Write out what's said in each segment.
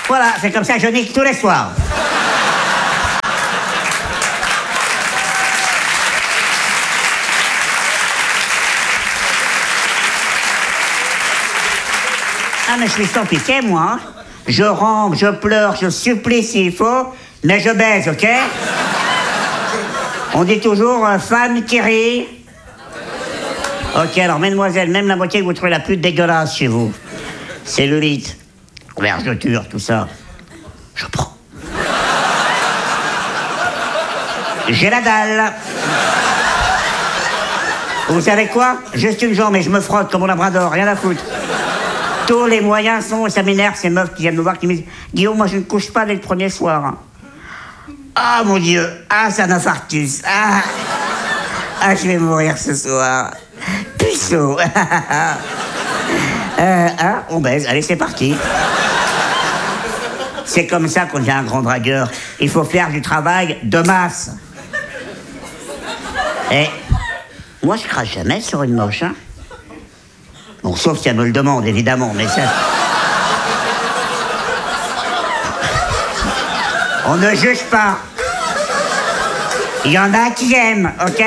Voilà, c'est comme ça que je nique tous les soirs. Ah, mais je suis sans pitié, moi. Je rampe, je pleure, je supplie s'il faut, mais je baise, ok? On dit toujours femme qui rit. Ok, alors, mesdemoiselles, même la moitié que vous trouvez la plus dégueulasse chez vous. Cellulite, vergeture, tout ça. Je prends. J'ai la dalle. Vous savez quoi? Juste une jambe et je me frotte comme un labrador, rien à foutre. Tous les moyens sont, ça m'énerve, ces meufs qui viennent me voir, qui me disent « Guillaume, moi je ne couche pas dès le premier soir. » Ah mon Dieu, ah c'est un infarctus, ah je vais mourir ce soir. Puceau. On baise, allez c'est parti. C'est comme ça qu'on devient un grand dragueur. Il faut faire du travail de masse. Et moi je crache jamais sur une moche, hein. Bon, sauf si elle me le demande, évidemment, mais ça... On ne juge pas. Il y en a qui aiment, ok?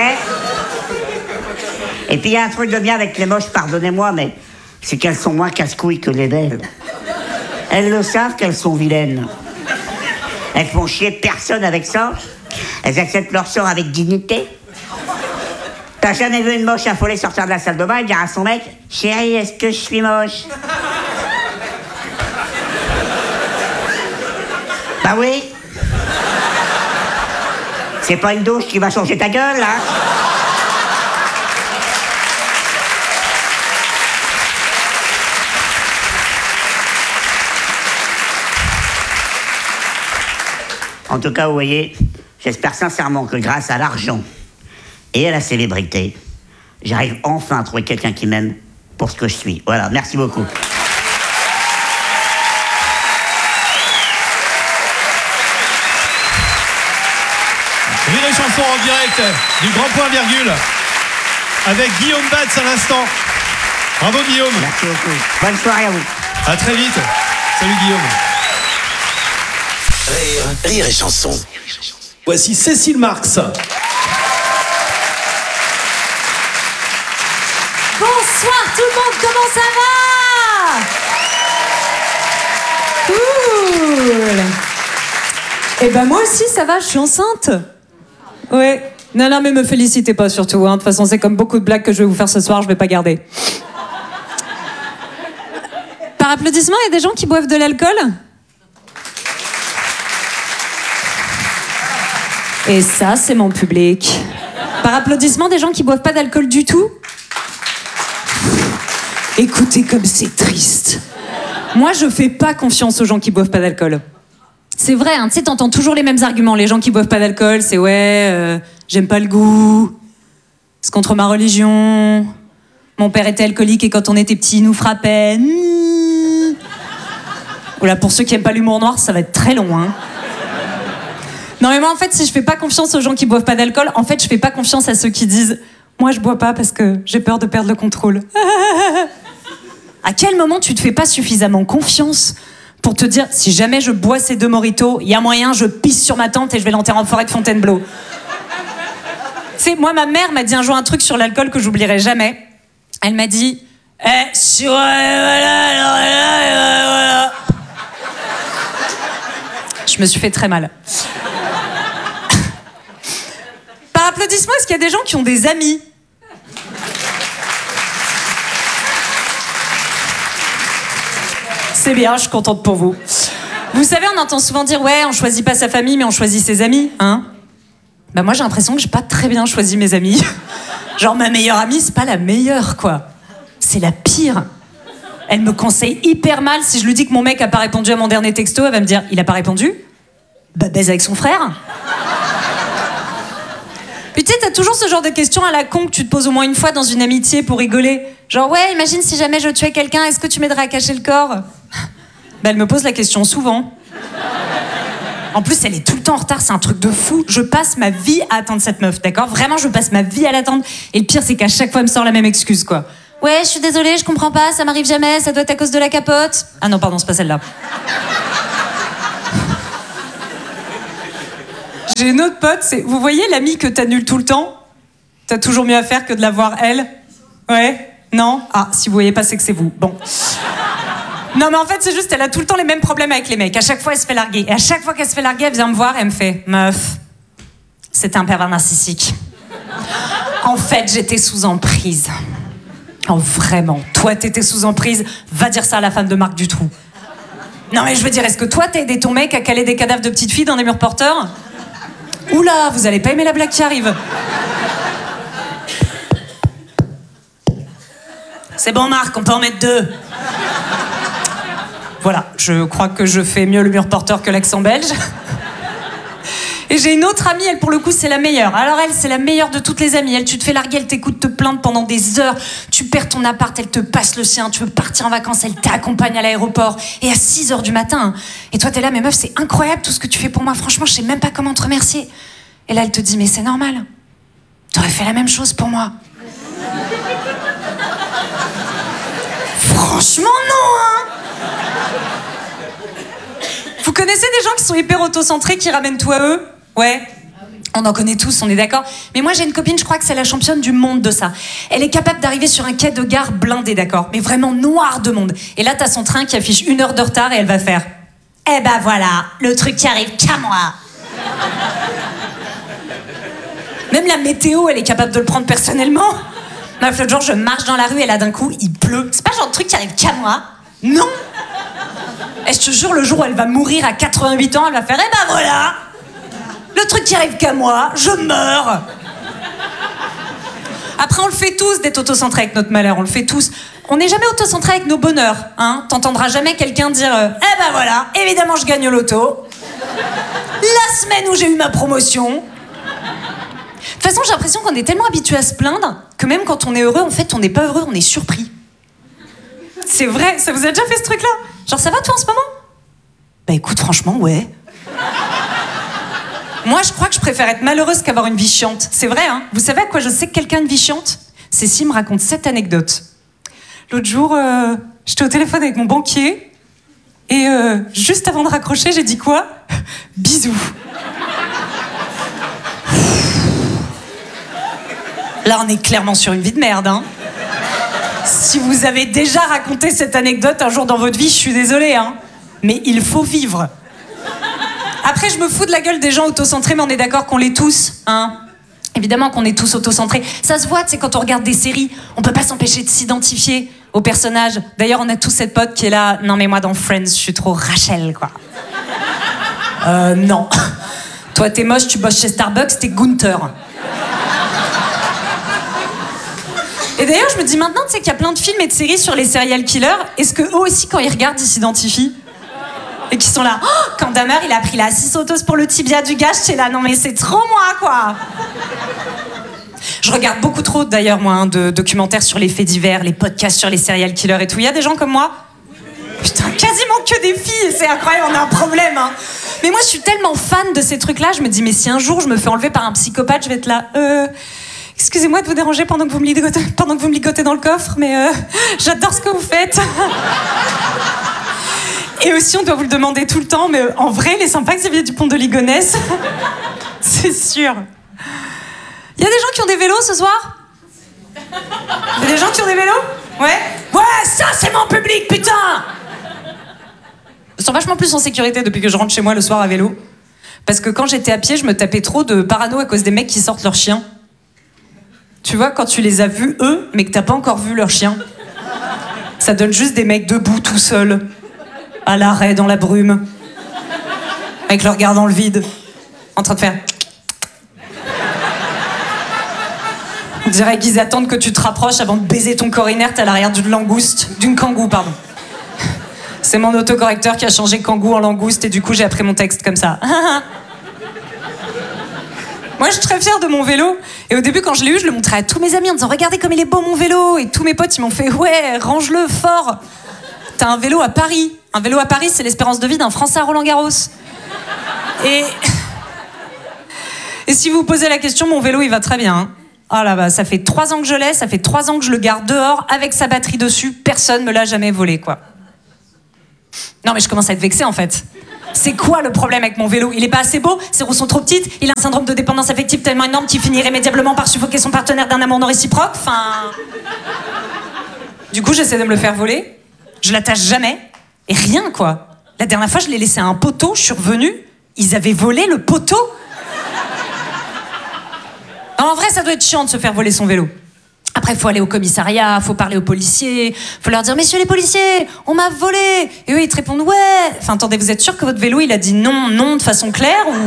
Et puis il y a un truc de bien avec les moches, pardonnez-moi, mais c'est qu'elles sont moins casse-couilles que les belles. Elles le savent qu'elles sont vilaines. Elles font chier personne avec ça. Elles acceptent leur sort avec dignité. T'as jamais vu une moche affolée sortir de la salle de bain et dire à son mec « Chérie, est-ce que je suis moche ?» Bah oui. C'est pas une douche qui va changer ta gueule, là. En tout cas, vous voyez, j'espère sincèrement que grâce à l'argent et à la célébrité, j'arrive enfin à trouver quelqu'un qui m'aime pour ce que je suis. Voilà, merci beaucoup. Rire et chanson en direct du Grand Point Virgule avec Guillaume Batz à l'instant. Bravo Guillaume. Merci beaucoup. Bonne soirée à vous. À très vite. Salut Guillaume. Rire et chanson. Voici Cécile Marx. Bonsoir tout le monde, comment ça va? Cool. Eh ben moi aussi ça va, je suis enceinte. Ouais. Non mais me félicitez pas surtout, hein. De toute façon c'est comme beaucoup de blagues que je vais vous faire ce soir, je vais pas garder. Par applaudissement, il y a des gens qui boivent de l'alcool? Et ça c'est mon public. Par applaudissement, des gens qui boivent pas d'alcool du tout? Écoutez comme c'est triste. Moi, je fais pas confiance aux gens qui boivent pas d'alcool. C'est vrai, hein, tu sais, t'entends toujours les mêmes arguments. Les gens qui boivent pas d'alcool, c'est j'aime pas le goût, c'est contre ma religion, mon père était alcoolique et quand on était petit, il nous frappait. Voilà, pour ceux qui aiment pas l'humour noir, ça va être très long, hein. Non mais moi, en fait, si je fais pas confiance aux gens qui boivent pas d'alcool, en fait, je fais pas confiance à ceux qui disent « Moi, je bois pas parce que j'ai peur de perdre le contrôle. » À quel moment tu te fais pas suffisamment confiance pour te dire, si jamais je bois ces 2 mojitos, il y a moyen, je pisse sur ma tante et je vais l'enterrer en forêt de Fontainebleau. Tu sais, moi, ma mère m'a dit un jour un truc sur l'alcool que j'oublierai jamais. Elle m'a dit, voilà. Je me suis fait très mal. Par applaudissement, est-ce qu'il y a des gens qui ont des amis? C'est bien, je suis contente pour vous. Vous savez, on entend souvent dire « Ouais, on choisit pas sa famille, mais on choisit ses amis. » Hein? Bah moi, j'ai l'impression que j'ai pas très bien choisi mes amis. Genre, ma meilleure amie, c'est pas la meilleure, quoi. C'est la pire. Elle me conseille hyper mal. Si je lui dis que mon mec a pas répondu à mon dernier texto, elle va me dire « Il a pas répondu? Bah baise avec son frère. » Puis tu sais, t'as toujours ce genre de questions à la con que tu te poses au moins une fois dans une amitié pour rigoler. Genre, ouais, imagine si jamais je tuais quelqu'un, est-ce que tu m'aiderais à cacher le corps? Bah, elle me pose la question souvent. En plus, elle est tout le temps en retard, c'est un truc de fou. Je passe ma vie à attendre cette meuf, d'accord? Vraiment, je passe ma vie à l'attendre. Et le pire, c'est qu'à chaque fois, elle me sort la même excuse, quoi. Ouais, je suis désolée, je comprends pas, ça m'arrive jamais, ça doit être à cause de la capote. Ah non, pardon, c'est pas celle-là. J'ai une autre pote, vous voyez l'amie que t'annules tout le temps? T'as toujours mieux à faire que de la voir elle? Ouais? Non? Ah, si vous voyez pas, c'est que c'est vous. Bon. Non, mais en fait, c'est juste, elle a tout le temps les mêmes problèmes avec les mecs. À chaque fois, elle se fait larguer. Et à chaque fois qu'elle se fait larguer, elle vient me voir et elle me fait « Meuf, c'était un pervers narcissique. En fait, j'étais sous emprise. » Oh, vraiment, toi, t'étais sous emprise, va dire ça à la femme de Marc Dutroux. Non, mais je veux dire, est-ce que toi, t'as aidé ton mec à caler des cadavres de petites filles dans des murs porteurs? Oula, vous allez pas aimer la blague qui arrive. C'est bon, Marc, on peut en mettre 2. Voilà, je crois que je fais mieux le mur porteur que l'accent belge. Et j'ai une autre amie, elle pour le coup c'est la meilleure. Alors elle, c'est la meilleure de toutes les amies. Elle, tu te fais larguer, elle t'écoute te plaindre pendant des heures. Tu perds ton appart, elle te passe le sien. Tu veux partir en vacances, elle t'accompagne à l'aéroport. Et à 6h du matin. Et toi t'es là, mais meuf, c'est incroyable tout ce que tu fais pour moi. Franchement, je sais même pas comment te remercier. Et là elle te dit, mais c'est normal. T'aurais fait la même chose pour moi. Franchement non, hein. Vous connaissez des gens qui sont hyper autocentrés, qui ramènent tout à eux? Ouais. On en connaît tous, on est d'accord. Mais moi j'ai une copine, je crois que c'est la championne du monde de ça. Elle est capable d'arriver sur un quai de gare blindé, d'accord, mais vraiment noir de monde. Et là t'as son train qui affiche 1 heure de retard et elle va faire « Eh ben voilà, le truc qui arrive qu'à moi !» Même la météo, elle est capable de le prendre personnellement. Meuf, l'autre jour, je marche dans la rue et là d'un coup, il pleut. C'est pas genre de truc qui arrive qu'à moi. Non. Et je te jure, le jour où elle va mourir à 88 ans, elle va faire « Eh ben voilà, le truc qui arrive qu'à moi, je meurs !» Après, on le fait tous d'être autocentré avec notre malheur, on le fait tous. On n'est jamais autocentré avec nos bonheurs, hein. T'entendras jamais quelqu'un dire « Eh ben voilà, évidemment je gagne au loto. La semaine où j'ai eu ma promotion. » De toute façon, j'ai l'impression qu'on est tellement habitué à se plaindre que même quand on est heureux, en fait, on n'est pas heureux, on est surpris. C'est vrai, ça vous a déjà fait ce truc-là? Genre, ça va toi en ce moment? Bah écoute, franchement, ouais. Moi, je crois que je préfère être malheureuse qu'avoir une vie chiante. C'est vrai, hein. Vous savez à quoi je sais que quelqu'un a une vie chiante? C'est s'il me raconte cette anecdote. L'autre jour, j'étais au téléphone avec mon banquier et juste avant de raccrocher, j'ai dit quoi? Bisous. Là, on est clairement sur une vie de merde, hein. Si vous avez déjà raconté cette anecdote un jour dans votre vie, je suis désolée, hein. Mais il faut vivre. Après, je me fous de la gueule des gens autocentrés, mais on est d'accord qu'on l'est tous, hein. Évidemment qu'on est tous autocentrés. Ça se voit, tu sais, quand on regarde des séries, on peut pas s'empêcher de s'identifier aux personnages. D'ailleurs, on a tous cette pote qui est là. Non, mais moi, dans Friends, je suis trop Rachel, quoi. Non. Toi, t'es moche, tu bosses chez Starbucks, t'es Gunther. Et d'ailleurs, je me dis maintenant, tu sais qu'il y a plein de films et de séries sur les serial killers. Est-ce que eux aussi, quand ils regardent, ils s'identifient? Et qu'ils sont là, oh, quand Dahmer, il a pris la 6 autos pour le tibia du gars, j'étais là, non mais c'est trop moi, quoi. Je regarde beaucoup trop, d'ailleurs, moi, hein, de documentaires sur les faits divers, les podcasts sur les serial killers et tout. Il y a des gens comme moi? Putain, quasiment que des filles, c'est incroyable, on a un problème, hein. Mais moi, je suis tellement fan de ces trucs-là, je me dis, mais si un jour je me fais enlever par un psychopathe, je vais être là, excusez-moi de vous déranger pendant que vous me ligotez dans le coffre, mais j'adore ce que vous faites. Et aussi, on doit vous le demander tout le temps, mais en vrai, les sympas Xavier Dupont de Ligonnès, c'est sûr. Il y a des gens qui ont des vélos ce soir? Il y a des gens qui ont des vélos? Ouais? Ouais, ça c'est mon public, putain! Je suis vachement plus en sécurité depuis que je rentre chez moi le soir à vélo. Parce que quand j'étais à pied, je me tapais trop de parano à cause des mecs qui sortent leur chien. Tu vois, quand tu les as vus, eux, mais que t'as pas encore vu leur chien, ça donne juste des mecs debout tout seuls, à l'arrêt dans la brume, avec leur regard dans le vide, en train de faire... On dirait qu'ils attendent que tu te rapproches avant de baiser ton corps inerte à l'arrière d'une kangou, pardon. C'est mon autocorrecteur qui a changé kangou en langouste et du coup j'ai appris mon texte comme ça. Moi, je suis très fière de mon vélo. Et au début, quand je l'ai eu, je le montrais à tous mes amis en disant « Regardez comme il est beau, mon vélo !» Et tous mes potes, ils m'ont fait « Ouais, range-le fort !» T'as un vélo à Paris. Un vélo à Paris, c'est l'espérance de vie d'un Français à Roland-Garros. Et si vous vous posez la question, mon vélo, il va très bien. Hein. Oh là bah, ça fait 3 ans que je l'ai, ça fait 3 ans que je le garde dehors, avec sa batterie dessus. Personne me l'a jamais volé, quoi. Non, mais je commence à être vexée, en fait. C'est quoi le problème avec mon vélo? Il est pas assez beau? Ses roues sont trop petites? Il a un syndrome de dépendance affective tellement énorme qu'il finit irrémédiablement par suffoquer son partenaire d'un amour non réciproque? Enfin... Du coup, j'essaie de me le faire voler. Je l'attache jamais. Et rien, quoi. La dernière fois, je l'ai laissé à un poteau, je suis revenue. Ils avaient volé le poteau. En vrai, ça doit être chiant de se faire voler son vélo. Après, il faut aller au commissariat, faut parler aux policiers, faut leur dire « Messieurs les policiers, on m'a volé !» Et eux, ils te répondent « Ouais !» Enfin, attendez, vous êtes sûr que votre vélo, il a dit non de façon claire ou...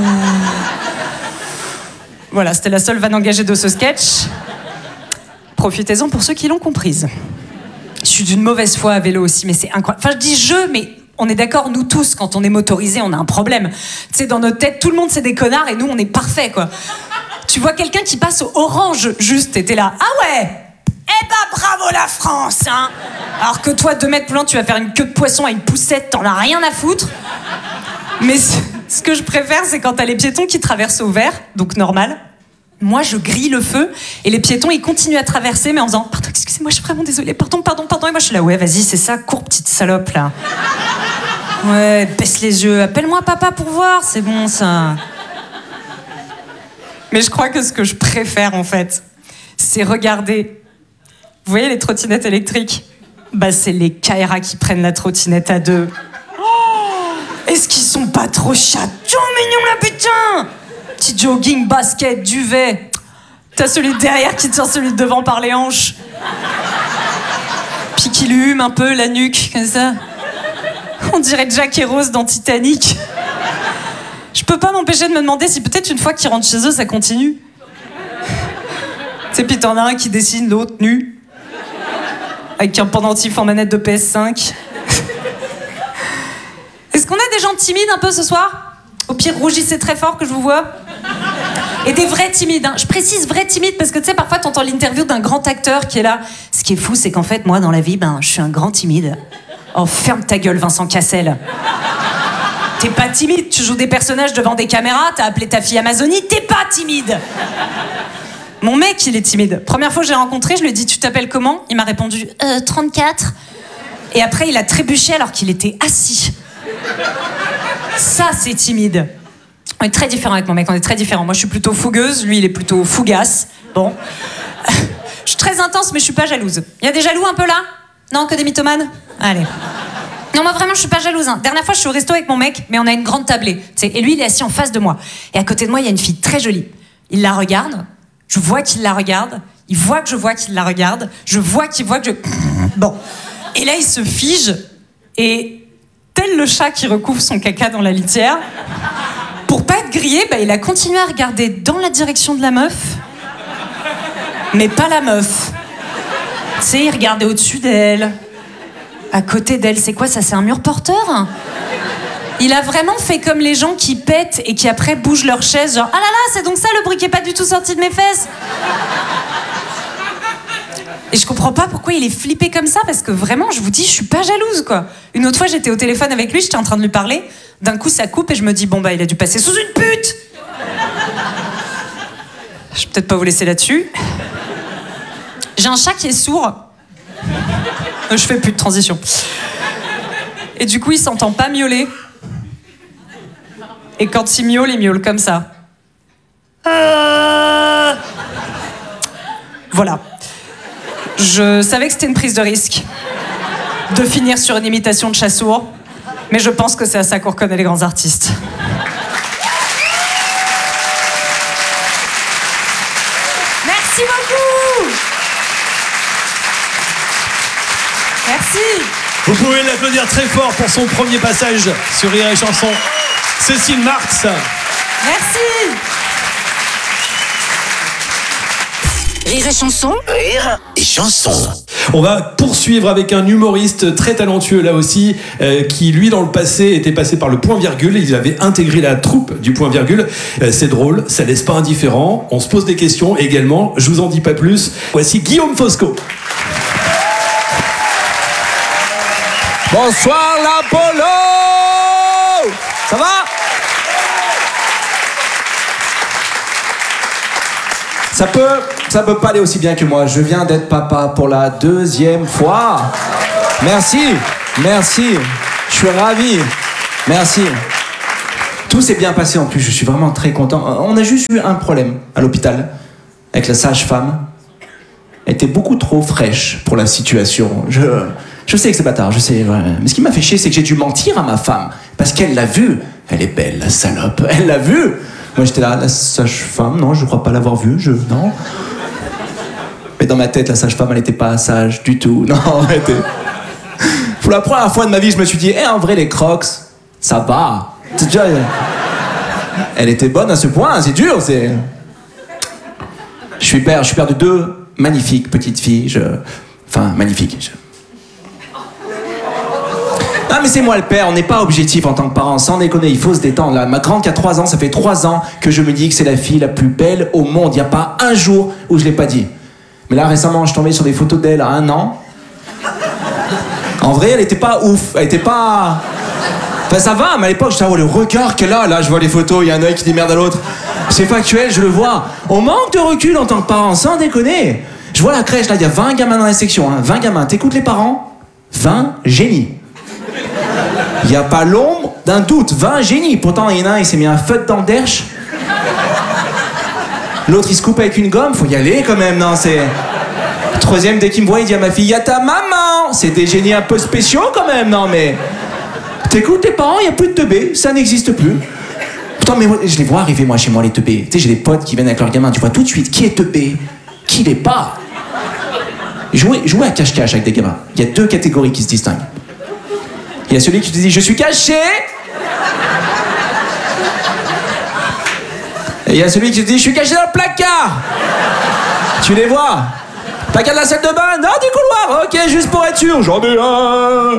Voilà, c'était la seule vanne engagée de ce sketch. Profitez-en pour ceux qui l'ont comprise. Je suis d'une mauvaise foi à vélo aussi, mais c'est incroyable. Enfin, je dis « je », mais on est d'accord, nous tous, quand on est motorisé, on a un problème. Tu sais, dans notre tête, tout le monde, c'est des connards et nous, on est parfaits, quoi. Tu vois quelqu'un qui passe au orange, juste, et t'es là, ah ouais, eh ben bravo la France, hein. Alors que toi, 2 mètres plus loin, tu vas faire une queue de poisson à une poussette, t'en as rien à foutre. Mais ce que je préfère, c'est quand t'as les piétons qui traversent au vert, donc normal. Moi, je grille le feu, et les piétons, ils continuent à traverser, mais en faisant, pardon, excusez-moi, je suis vraiment désolée, pardon, et moi je suis là, ouais, vas-y, c'est ça, cours, petite salope, là. Ouais, baisse les yeux, appelle-moi papa pour voir, c'est bon, ça. Mais je crois que ce que je préfère, en fait, c'est regarder... Vous voyez les trottinettes électriques? Bah, c'est les Kaira qui prennent la trottinette à 2. Oh, est-ce qu'ils sont pas trop chats? Mignons, là, putain! Petit jogging, basket, duvet. T'as celui de derrière qui tient celui de devant par les hanches. Puis qui lui hume un peu la nuque, comme ça. On dirait Jack et Rose dans Titanic. Je peux pas m'empêcher de me demander si peut-être une fois qu'ils rentrent chez eux, ça continue. Tu sais, puis t'en as un qui dessine, l'autre nu. Avec un pendentif en manette de PS5. Est-ce qu'on a des gens timides un peu ce soir? Au pire, rougissez très fort que je vous vois. Et des vrais timides, hein. Je précise vrais timides parce que tu sais, parfois t'entends l'interview d'un grand acteur qui est là. Ce qui est fou, c'est qu'en fait, moi, dans la vie, je suis un grand timide. Oh, ferme ta gueule, Vincent Cassel. T'es pas timide, tu joues des personnages devant des caméras, t'as appelé ta fille Amazonie, t'es pas timide. Mon mec, il est timide. Première fois que j'ai rencontré, je lui ai dit, tu t'appelles comment? Il m'a répondu, 34. Et après, il a trébuché alors qu'il était assis. Ça, c'est timide. On est très différents avec mon mec, on est très différents. Moi, je suis plutôt fougueuse, lui, il est plutôt fougasse. Bon. Je suis très intense, mais je suis pas jalouse. Il y a des jaloux un peu là? Non, que des mythomanes? Allez. Non, moi vraiment, je suis pas jalouse. Hein. Dernière fois, je suis au resto avec mon mec, mais on a une grande tablée. Et lui, il est assis en face de moi. Et à côté de moi, il y a une fille très jolie. Il la regarde, je vois qu'il la regarde, il voit que je vois qu'il la regarde, je vois qu'il voit que je... Bon. Et là, il se fige, et tel le chat qui recouvre son caca dans la litière, pour pas être grillé, il a continué à regarder dans la direction de la meuf, mais pas la meuf. Tu sais, il regardait au-dessus d'elle. À côté d'elle, c'est quoi ça? C'est un mur porteur? Il a vraiment fait comme les gens qui pètent et qui après bougent leur chaise, genre « Ah là là, c'est donc ça le bruit qui est pas du tout sorti de mes fesses !» Et je comprends pas pourquoi il est flippé comme ça, parce que vraiment, je vous dis, je suis pas jalouse, quoi. Une autre fois, j'étais au téléphone avec lui, j'étais en train de lui parler, d'un coup, ça coupe et je me dis « Bon, il a dû passer sous une pute !» Je vais peut-être pas vous laisser là-dessus. J'ai un chat qui est sourd. Je fais plus de transition. Et du coup, il s'entend pas miauler. Et quand il miaule comme ça. Voilà. Je savais que c'était une prise de risque de finir sur une imitation de chat sourd, mais je pense que c'est à ça qu'on reconnaît les grands artistes. Merci beaucoup. Merci. Vous pouvez l'applaudir très fort pour son premier passage sur Rire et Chanson. Cécile Marx. Merci. Rire et Chanson. Rire et Chanson. On va poursuivre avec un humoriste très talentueux là aussi, qui lui dans le passé était passé par le point virgule. Il avait intégré la troupe du point virgule. C'est drôle, ça laisse pas indifférent. On se pose des questions également. Je vous en dis pas plus. Voici Guillaume Fosco. Bonsoir l'Apollo. Ça va? Ça peut pas aller aussi bien que moi. Je viens d'être papa pour la 2e fois. Merci. Je suis ravi. Merci. Tout s'est bien passé en plus, je suis vraiment très content. On a juste eu un problème à l'hôpital avec la sage-femme. Elle était beaucoup trop fraîche pour la situation. Je sais que c'est bâtard, je sais. Ouais. Mais ce qui m'a fait chier, c'est que j'ai dû mentir à ma femme. Parce qu'elle l'a vue. Elle est belle, la salope. Elle l'a vue. Moi, j'étais là, la sage-femme, non, je crois pas l'avoir vue. Non. Mais dans ma tête, la sage-femme, elle n'était pas sage du tout. Non, elle était... Pour la première fois de ma vie, je me suis dit, en vrai, les Crocs, ça va. C'est déjà... Elle était bonne à ce point, c'est dur, c'est... Je suis père de 2 magnifiques petites filles. Enfin, magnifiques. Non, mais c'est moi le père, on n'est pas objectif en tant que parent. Sans déconner, il faut se détendre. Là. Ma grande qui a 3 ans, ça fait 3 ans que je me dis que c'est la fille la plus belle au monde. Il n'y a pas un jour où je ne l'ai pas dit. Mais là, récemment, je suis tombé sur des photos d'elle à 1 an. En vrai, elle était pas ouf. Elle était pas... Enfin, ça va, mais à l'époque, j'étais le regard qu'elle a. Là, je vois les photos, il y a un œil qui dit merde à l'autre. C'est factuel, je le vois. On manque de recul en tant que parent, sans déconner. Je vois la crèche, là, il y a 20 gamins dans la section. 20 gamins. T'écoutes les parents 20 génies. Il n'y a pas l'ombre d'un doute. 20 génies. Pourtant, il y en a un, il s'est mis un feu dans le derche. L'autre, il se coupe avec une gomme. Faut y aller quand même, non, c'est... Troisième, dès qu'il me voit, il dit à ma fille, il y a ta maman. C'est des génies un peu spéciaux quand même, non, mais... T'écoutes tes parents, il n'y a plus de teubés. Ça n'existe plus. Pourtant, mais je les vois arriver, moi, chez moi, les teubés. Tu sais, j'ai des potes qui viennent avec leurs gamins. Tu vois tout de suite qui est teubé, qui l'est pas. Jouer à cache-cache avec des gamins. Il y a 2 catégories qui se distinguent. Il y a celui qui te dit « Je suis caché !» Et il y a celui qui te dit « Je suis caché dans le placard !» Tu les vois. Placard de la salle de bain, non, du couloir, ok, juste pour être sûr, j'en ai un.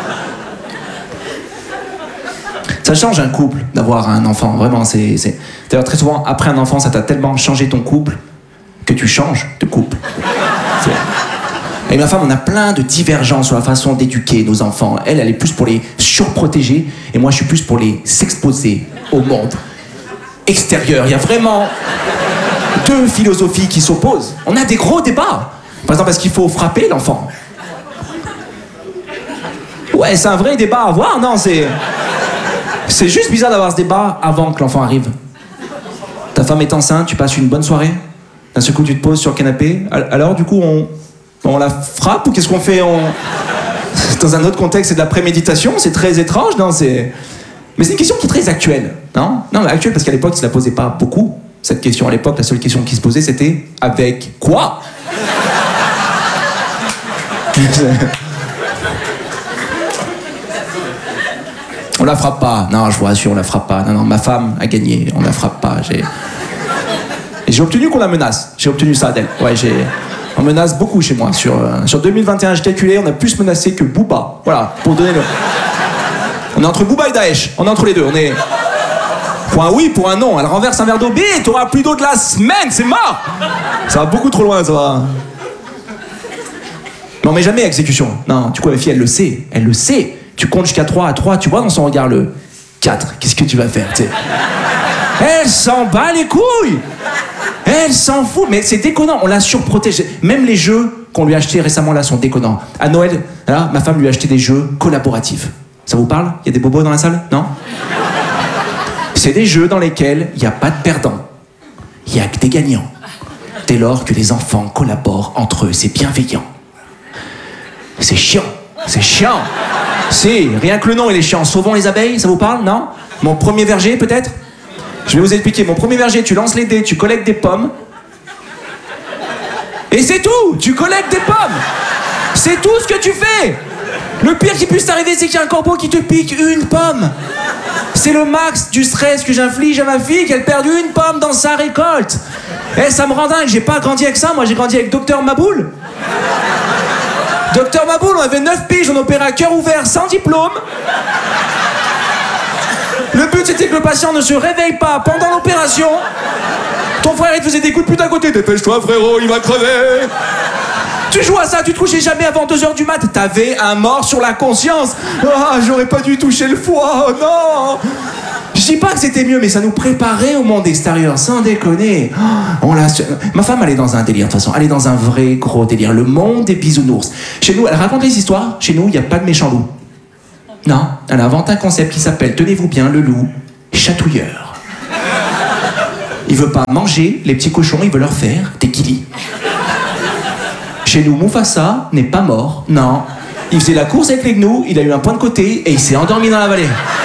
Ça change un couple d'avoir un enfant, vraiment, c'est... D'ailleurs, très souvent, après un enfant, ça t'a tellement changé ton couple que tu changes de couple. Et ma femme, on a plein de divergences sur la façon d'éduquer nos enfants. Elle est plus pour les surprotéger, et moi, je suis plus pour les s'exposer au monde extérieur. Il y a vraiment 2 philosophies qui s'opposent. On a des gros débats. Par exemple, est-ce qu'il faut frapper l'enfant? Ouais, c'est un vrai débat à avoir, non, c'est juste bizarre d'avoir ce débat avant que l'enfant arrive. Ta femme est enceinte, tu passes une bonne soirée, d'un seul coup, tu te poses sur le canapé, alors, du coup, on la frappe ou qu'est-ce qu'on fait? Dans un autre contexte, c'est de la préméditation, c'est très étrange, non? Mais c'est une question qui est très actuelle, non? Non, mais actuelle parce qu'à l'époque, il ne se la posait pas beaucoup, cette question. À l'époque, la seule question qui se posait, c'était « avec quoi ?» On la frappe pas. Non, je vous rassure, on la frappe pas. Non, ma femme a gagné, on la frappe pas. Et j'ai obtenu qu'on la menace. J'ai obtenu ça d'elle. Ouais, on menace beaucoup chez moi. Sur 2021, j'ai calculé, on a plus menacé que Booba. Voilà, pour donner le... On est entre Booba et Daesh. On est entre les deux. On est... Pour un oui, pour un non. Elle renverse un verre d'eau. Bille, t'auras plus d'eau de la semaine, c'est mort. Ça va beaucoup trop loin, ça va. Mais on met jamais à exécution. Non, du coup, ma fille, elle le sait. Elle le sait. Tu comptes jusqu'à 3, à 3, tu vois dans son regard le 4. Qu'est-ce que tu vas faire, tu sais? Elle s'en bat les couilles. Elle s'en fout. Mais c'est déconnant, on la surprotège. Même les jeux qu'on lui a achetés récemment là sont déconnants. À Noël, là, ma femme lui a acheté des jeux collaboratifs. Ça vous parle? Il y a des bobos dans la salle? Non? C'est des jeux dans lesquels il n'y a pas de perdants. Il n'y a que des gagnants. Dès lors que les enfants collaborent entre eux, c'est bienveillant. C'est chiant. C'est chiant. Si, rien que le nom il est chiant. Sauvons les abeilles, ça vous parle? Non? Mon premier verger peut-être? Je vais vous expliquer. Mon premier verger, tu lances les dés, tu collectes des pommes. Et c'est tout. Tu collectes des pommes. C'est tout ce que tu fais. Le pire qui puisse t'arriver, c'est qu'il y a un corbeau qui te pique une pomme. C'est le max du stress que j'inflige à ma fille qu'elle perde une pomme dans sa récolte. Eh, ça me rend dingue. J'ai pas grandi avec ça. Moi, j'ai grandi avec Docteur Maboul. Docteur Maboul, on avait 9 piges, on opérait à cœur ouvert, sans diplôme. Le but, c'était que le patient ne se réveille pas pendant l'opération. Ton frère, il te faisait des coups de pute à côté. Dépêche-toi, frérot, il va crever. Tu joues à ça, tu te couchais jamais avant 2h du mat. T'avais un mort sur la conscience. Ah, j'aurais pas dû toucher le foie, oh non. Je dis pas que c'était mieux, mais ça nous préparait au monde extérieur, sans déconner. Ma femme, elle est dans un délire, de toute façon. Elle est dans un vrai gros délire. Le monde des bisounours. Chez nous, elle raconte les histoires. Chez nous, il n'y a pas de méchant loup. Non, elle invente un concept qui s'appelle, tenez-vous bien, le loup chatouilleur. Il veut pas manger les petits cochons, il veut leur faire des guilis. Chez nous, Mufasa n'est pas mort, non. Il faisait la course avec les gnous, il a eu un point de côté et il s'est endormi dans la vallée.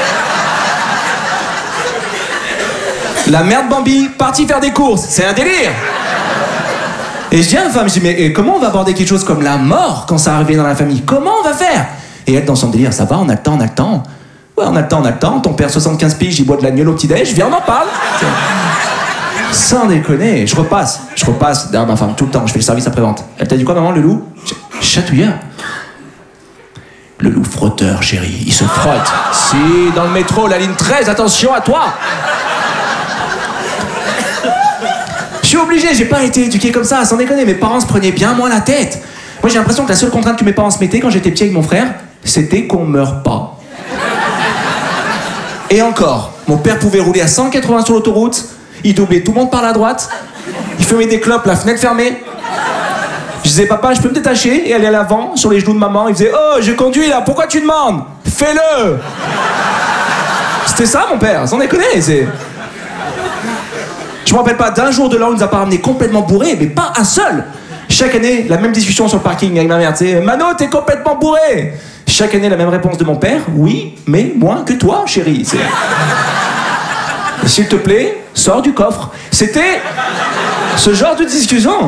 La mère de Bambi, partie faire des courses, c'est un délire. Et je dis à ma femme, je dis, mais comment on va aborder quelque chose comme la mort quand ça arrive dans la famille? Comment on va faire? Et elle, dans son délire, ça va, on a le temps, on a le temps. Ouais, on a le temps, ton père 75 piges, il boit de la gnôle au petit-déj, viens, on en parle. Sans déconner, je repasse derrière ma femme tout le temps, je fais le service après-vente. Elle t'a dit quoi, maman, le loup? Chatouilleur. Le loup frotteur, chérie, il se frotte. Si, dans le métro, la ligne 13, attention à toi. Je suis obligé, j'ai pas été éduqué comme ça, sans déconner, mes parents se prenaient bien moins la tête. Moi, j'ai l'impression que la seule contrainte que mes parents se mettaient quand j'étais petit avec mon frère, c'était qu'on meure pas. Et encore, mon père pouvait rouler à 180 sur l'autoroute, il doublait tout le monde par la droite, il fumait des clopes, la fenêtre fermée. Je disais, papa, je peux me détacher et aller à l'avant, sur les genoux de maman. Il faisait, oh, je conduis là, pourquoi tu demandes? Fais-le. C'était ça, mon père, sans déconner, c'est... Je me rappelle pas d'un jour de l'an où il nous a pas ramené complètement bourré, mais pas un seul. Chaque année, la même discussion sur le parking avec ma mère, tu sais, Mano, t'es complètement bourré. Chaque année, la même réponse de mon père, oui, mais moins que toi, chérie. S'il te plaît, sors du coffre. C'était ce genre de discussion.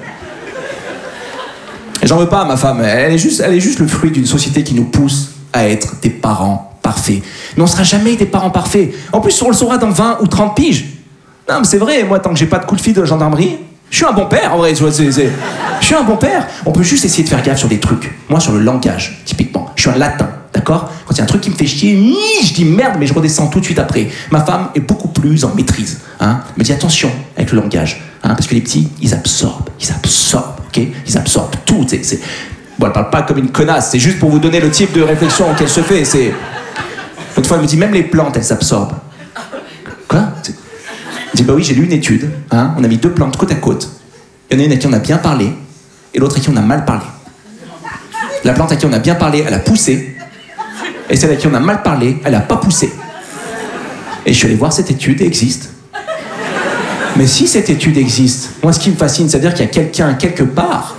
J'en veux pas à ma femme, elle est juste le fruit d'une société qui nous pousse à être des parents parfaits. Mais on sera jamais des parents parfaits. En plus, on le saura dans 20 ou 30 piges. Non, mais c'est vrai, moi, tant que j'ai pas de coup de fil de la gendarmerie, je suis un bon père, en vrai. Je suis un bon père. On peut juste essayer de faire gaffe sur des trucs. Moi, sur le langage, typiquement. Je suis un latin, d'accord? Quand il y a un truc qui me fait chier, je dis merde, mais je redescends tout de suite après. Ma femme est beaucoup plus en maîtrise. Hein? Elle me dit attention avec le langage. Hein? Parce que les petits, ils absorbent, ok? Ils absorbent tout. Bon, elle parle pas comme une connasse, c'est juste pour vous donner le type de réflexion qu'elle se fait. L'autre fois, elle me dit même les plantes, elles s'absorbent. Quoi? Je dis bah oui, j'ai lu une étude, hein, on a mis 2 plantes côte à côte. Il y en a une à qui on a bien parlé, et l'autre à qui on a mal parlé. La plante à qui on a bien parlé, elle a poussé, et celle à qui on a mal parlé, elle a pas poussé. Et je suis allé voir cette étude, elle existe. Mais si cette étude existe, moi ce qui me fascine, c'est-à-dire qu'il y a quelqu'un quelque part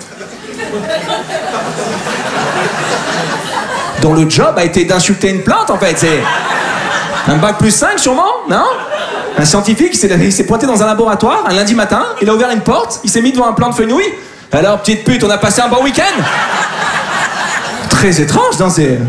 dont le job a été d'insulter une plante en fait, c'est un bac plus 5 sûrement, non? Un scientifique, il s'est pointé dans un laboratoire un lundi matin, il a ouvert une porte, il s'est mis devant un plant de fenouil. Alors, petite pute, on a passé un bon week-end? Très étrange, non? Et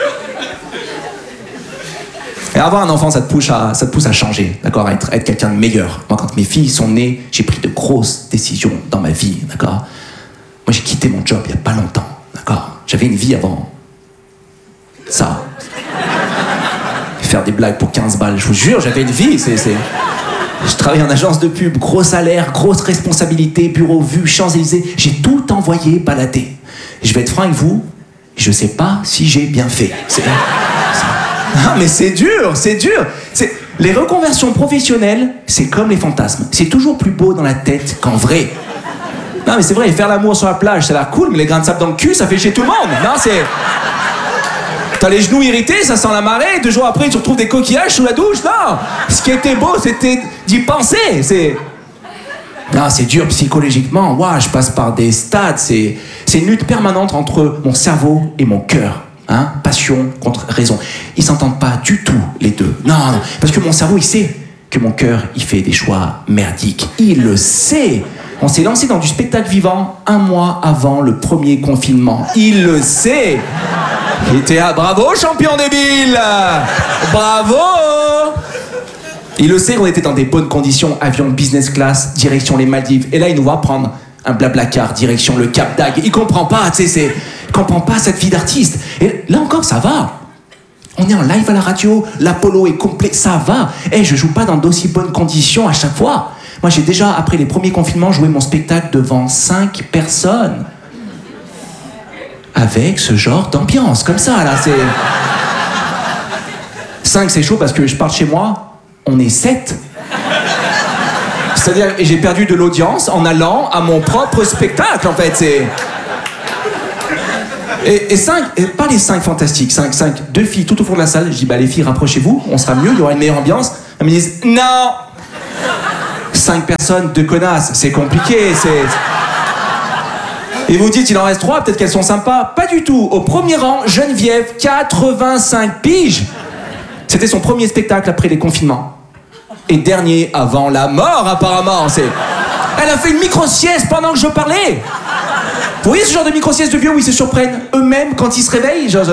avoir un enfant, ça te pousse à changer, d'accord? À être quelqu'un de meilleur. Moi, quand mes filles sont nées, j'ai pris de grosses décisions dans ma vie, d'accord? Moi, j'ai quitté mon job il y a pas longtemps, d'accord? J'avais une vie avant ça. Faire des blagues pour 15 balles, je vous jure, j'avais une vie, Je travaillais en agence de pub, gros salaire, grosse responsabilité, bureau vu, Champs-Élysées, j'ai tout envoyé balader. Je vais être franc avec vous, je sais pas si j'ai bien fait. Ah mais c'est dur. Les reconversions professionnelles, c'est comme les fantasmes. C'est toujours plus beau dans la tête qu'en vrai. Non mais c'est vrai, faire l'amour sur la plage, ça a l'air cool, mais les grains de sable dans le cul, ça fait chier tout le monde. Non, t'as les genoux irrités, ça sent la marée, 2 jours après tu retrouves des coquillages sous la douche, non. Ce qui était beau, c'était d'y penser, Non, c'est dur psychologiquement, je passe par des stades, c'est une lutte permanente entre mon cerveau et mon cœur, hein, passion contre raison. Ils s'entendent pas du tout, les deux, non, parce que mon cerveau, il sait que mon cœur, il fait des choix merdiques, il le sait. On s'est lancé dans du spectacle vivant 1 mois avant le premier confinement, il le sait. Il était bravo, champion débile! Bravo! Il le sait qu'on était dans des bonnes conditions, avion business class, direction les Maldives. Et là, il nous voit prendre un blablacar, direction le Cap d'Agde. Il comprend pas, il comprend pas cette vie d'artiste. Et là encore, ça va. On est en live à la radio, l'Apollo est complet, ça va. Je joue pas dans d'aussi bonnes conditions à chaque fois. Moi, j'ai déjà, après les premiers confinements, joué mon spectacle devant 5 personnes. Avec ce genre d'ambiance, comme ça, là, 5, c'est chaud parce que je pars de chez moi, on est 7. C'est-à-dire, j'ai perdu de l'audience en allant à mon propre spectacle, en fait, Et pas les 5 fantastiques, 5, 2 filles tout au fond de la salle. Je dis, bah les filles, rapprochez-vous, on sera mieux, il y aura une meilleure ambiance. Elles me disent, non 5 personnes, 2 connasses, c'est compliqué, Et vous dites, il en reste 3, peut-être qu'elles sont sympas. Pas du tout. Au premier rang, Geneviève, 85 piges. C'était son premier spectacle après les confinements. Et dernier avant la mort, apparemment. Elle a fait une micro-sieste pendant que je parlais. Vous voyez ce genre de micro-sieste de vieux où ils se surprennent eux-mêmes quand ils se réveillent, genre,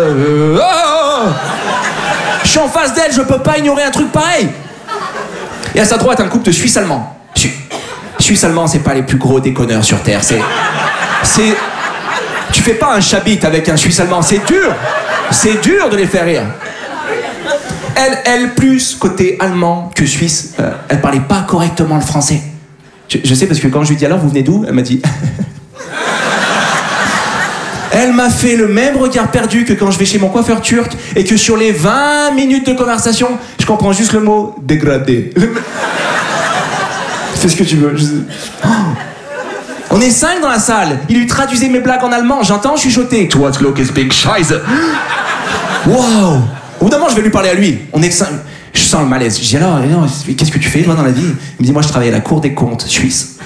je suis en face d'elle, je peux pas ignorer un truc pareil. Et à sa droite, un couple de Suisses allemands. Suisses allemands, c'est pas les plus gros déconneurs sur Terre. Tu fais pas un chabit avec un Suisse allemand, c'est dur de les faire rire. Elle plus côté allemand que suisse, elle parlait pas correctement le français. Je sais parce que quand je lui dis alors vous venez d'où, elle m'a dit. Elle m'a fait le même regard perdu que quand je vais chez mon coiffeur turc et que sur les 20 minutes de conversation, je comprends juste le mot dégradé. Fais ce que tu veux. On est 5 dans la salle. Il lui traduisait mes blagues en allemand. J'entends chuchoter. Toi, Glock is big scheiße. Waouh. Au bout d'un moment, je vais lui parler à lui. On est 5. Je sens le malaise. Je dis alors, qu'est-ce que tu fais toi dans la vie? Il me dit, moi je travaille à la Cour des comptes suisse.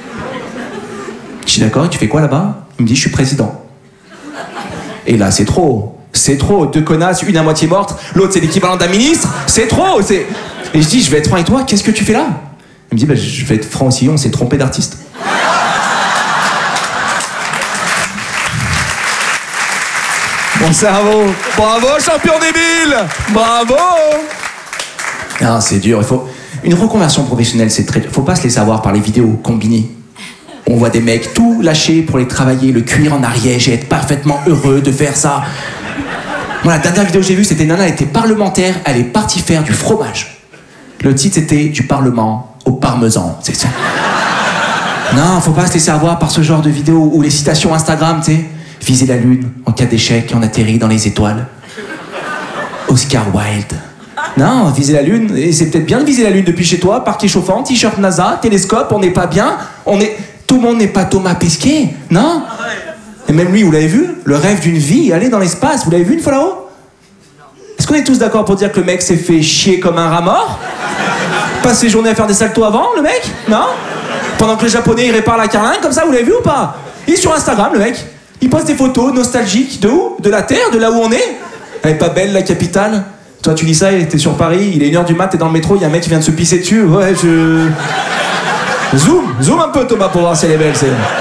Je dis d'accord, et tu fais quoi là-bas? Il me dit, je suis président. Et là, c'est trop. 2 connasses, une à moitié morte, l'autre c'est l'équivalent d'un ministre. C'est trop. Et je dis, je vais être franc avec toi, qu'est-ce que tu fais là? Il me dit, bah, je vais être franc aussi, on s'est trompé d'artiste. Mon cerveau. Bravo, champion débile. Bravo. Ah, c'est dur. Une reconversion professionnelle, c'est très dur. Faut pas se laisser avoir par les vidéos combinées. On voit des mecs tout lâcher pour les travailler, le cuir en Ariège et être parfaitement heureux de faire ça. Moi, la dernière vidéo que j'ai vue, c'était Nana, elle était parlementaire, elle est partie faire du fromage. Le titre, c'était du Parlement au parmesan. C'est ça. Non, faut pas se laisser avoir par ce genre de vidéos ou les citations Instagram, tu sais. Viser la lune, en cas d'échec, on atterrit dans les étoiles. Oscar Wilde. Non, viser la lune, et c'est peut-être bien de viser la lune depuis chez toi, parquet chauffant, t-shirt NASA, télescope, on n'est pas bien, tout le monde n'est pas Thomas Pesquet, non? Et même lui, vous l'avez vu? Le rêve d'une vie, aller dans l'espace, vous l'avez vu une fois là-haut? Est-ce qu'on est tous d'accord pour dire que le mec s'est fait chier comme un rat mort? Passe ses journées à faire des saltos avant, le mec? Non? Pendant que les Japonais, ils réparent la carlingue, comme ça, vous l'avez vu ou pas? Il est sur Instagram, le mec. Il poste des photos nostalgiques de où? De la Terre? De là où on est? Elle est pas belle, la capitale? Toi, tu dis ça, t'es sur Paris, il est 1h du mat, t'es dans le métro, il y a un mec qui vient de se pisser dessus. Ouais, Zoom un peu, Thomas, pour voir si elle est belle.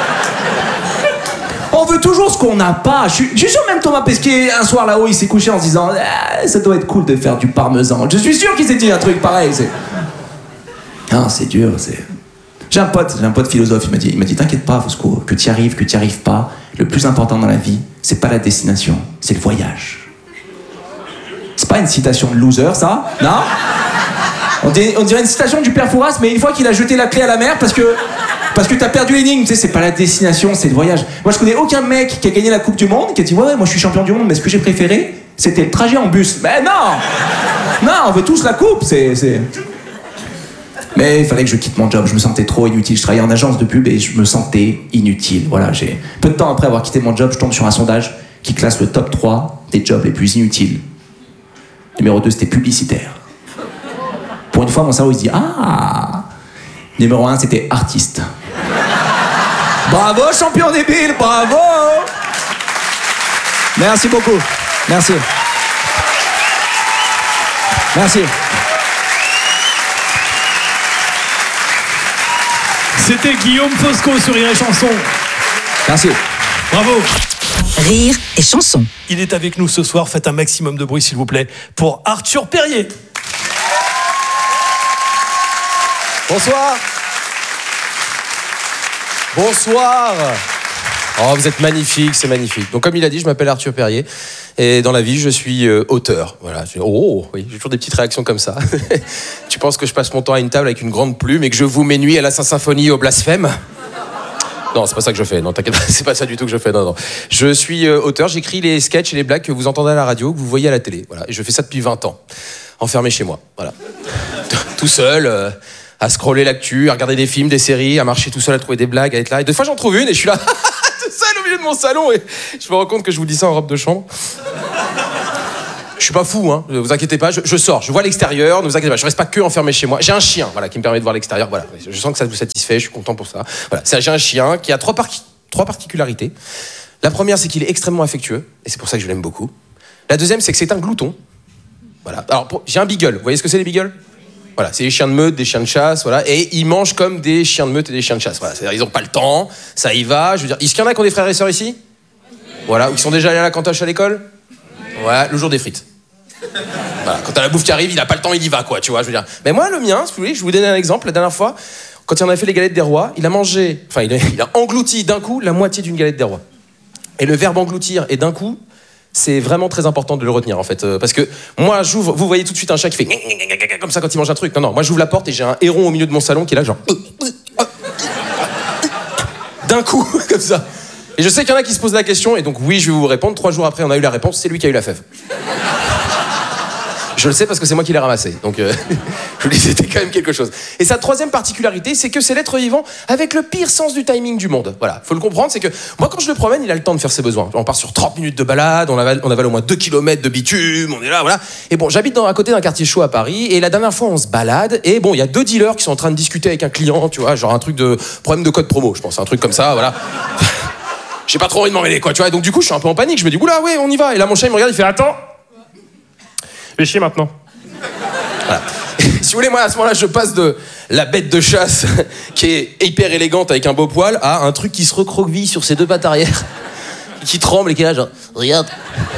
On veut toujours ce qu'on n'a pas. Je suis sûr même Thomas Pesquet, un soir là-haut, il s'est couché en se disant ça doit être cool de faire du parmesan. Je suis sûr qu'il s'est dit un truc pareil. Non, c'est dur, J'ai un pote philosophe, il m'a dit t'inquiète pas, Fosco, que tu y arrives, pas, le plus important dans la vie, c'est pas la destination, c'est le voyage. C'est pas une citation de loser, ça? Non? On dirait une citation du père Fouras, mais une fois qu'il a jeté la clé à la mer parce que t'as perdu l'énigme, tu sais, c'est pas la destination, c'est le voyage. Moi, je connais aucun mec qui a gagné la Coupe du Monde qui a dit ouais, moi je suis champion du monde, mais ce que j'ai préféré, c'était le trajet en bus. Mais non, on veut tous la coupe, Mais il fallait que je quitte mon job, je me sentais trop inutile. Je travaillais en agence de pub et je me sentais inutile. Voilà, peu de temps après avoir quitté mon job, je tombe sur un sondage qui classe le top 3 des jobs les plus inutiles. Numéro 2, c'était publicitaire. Pour une fois, mon cerveau, il se dit ah. Numéro 1, c'était artiste. Bravo, champion débile, bravo. Merci beaucoup. Merci. C'était Guillaume Fosco sur Rire et Chanson. Merci. Bravo. Rire et Chanson. Il est avec nous ce soir. Faites un maximum de bruit, s'il vous plaît, pour Arthur Perrier. Bonsoir. Bonsoir. Oh, vous êtes magnifique, c'est magnifique. Donc, comme il a dit, je m'appelle Arthur Perrier. Et dans la vie, je suis auteur. Voilà. Oui, j'ai toujours des petites réactions comme ça. Tu penses que je passe mon temps à une table avec une grande plume et que je voue mes nuits à la Saint-Symphonie au blasphème? Non, c'est pas ça que je fais. Non, t'inquiète pas, c'est pas ça du tout que je fais. Non. Je suis auteur, j'écris les sketchs et les blagues que vous entendez à la radio, que vous voyez à la télé. Voilà. Et je fais ça depuis 20 ans. Enfermé chez moi. Voilà. Tout seul, à scroller l'actu, à regarder des films, des séries, à marcher tout seul, à trouver des blagues, à être là. Et des fois, j'en trouve une et je suis là, tout seul au milieu de mon salon et je me rends compte que je vous dis ça en robe de chambre. Je suis pas fou, hein. Vous inquiétez pas, je sors, je vois l'extérieur, ne vous inquiétez pas, je reste pas que enfermé chez moi. J'ai un chien, voilà, qui me permet de voir l'extérieur, voilà. Je sens que ça vous satisfait, je suis content pour ça. Voilà, j'ai un chien qui a trois particularités. La première, c'est qu'il est extrêmement affectueux, et c'est pour ça que je l'aime beaucoup. La deuxième, c'est que c'est un glouton. Voilà. Alors, j'ai un beagle. Vous voyez ce que c'est les beagles ? Voilà, c'est des chiens de meute, des chiens de chasse, voilà, et ils mangent comme des chiens de meute et des chiens de chasse. Voilà, c'est-à-dire ils ont pas le temps, ça y va. Je veux dire, est-ce qu'il y en a qui ont des frères et sœurs ici ? Voilà, ou qui sont déjà allés à la cantoche à l'école ? Ouais, le jour des frites. Voilà, quand t'as la bouffe qui arrive, il a pas le temps, il y va, quoi, tu vois, je veux dire. Mais moi, le mien, si vous voulez, je vais vous donner un exemple. La dernière fois, quand il en a fait les galettes des rois, il a mangé, enfin, il a englouti d'un coup la moitié d'une galette des rois. Et le verbe engloutir et d'un coup, c'est vraiment très important de le retenir, en fait. Parce que moi, j'ouvre, vous voyez tout de suite un chat qui fait comme ça quand il mange un truc. Non, moi, j'ouvre la porte et j'ai un héron au milieu de mon salon qui est là, genre. D'un coup, comme ça. Et je sais qu'il y en a qui se posent la question, et donc oui, je vais vous répondre. 3 jours après, on a eu la réponse, c'est lui qui a eu la fève. Je le sais parce que c'est moi qui l'ai ramassé. Donc, je vous dis, c'était quand même quelque chose. Et sa troisième particularité, c'est que c'est l'être vivant avec le pire sens du timing du monde. Voilà, faut le comprendre, c'est que moi, quand je le promène, il a le temps de faire ses besoins. On part sur 30 minutes de balade, on avale au moins 2 km de bitume, on est là, voilà. Et bon, j'habite à côté d'un quartier chaud à Paris, et la dernière fois, on se balade, et bon, il y a 2 dealers qui sont en train de discuter avec un client, tu vois, genre un truc de problème de code promo, je pense, un truc comme ça, voilà. J'ai pas trop envie de m'en mêler, quoi, tu vois. Et donc, du coup, je suis un peu en panique, je me dis, oula, ouais, on y va. Et là, mon chat, il me regarde, il fait, attends, je vais chier maintenant. Voilà. Si vous voulez, moi à ce moment-là, je passe de la bête de chasse qui est hyper élégante avec un beau poil à un truc qui se recroqueville sur ses 2 pattes arrière, qui tremble et qui est là genre regarde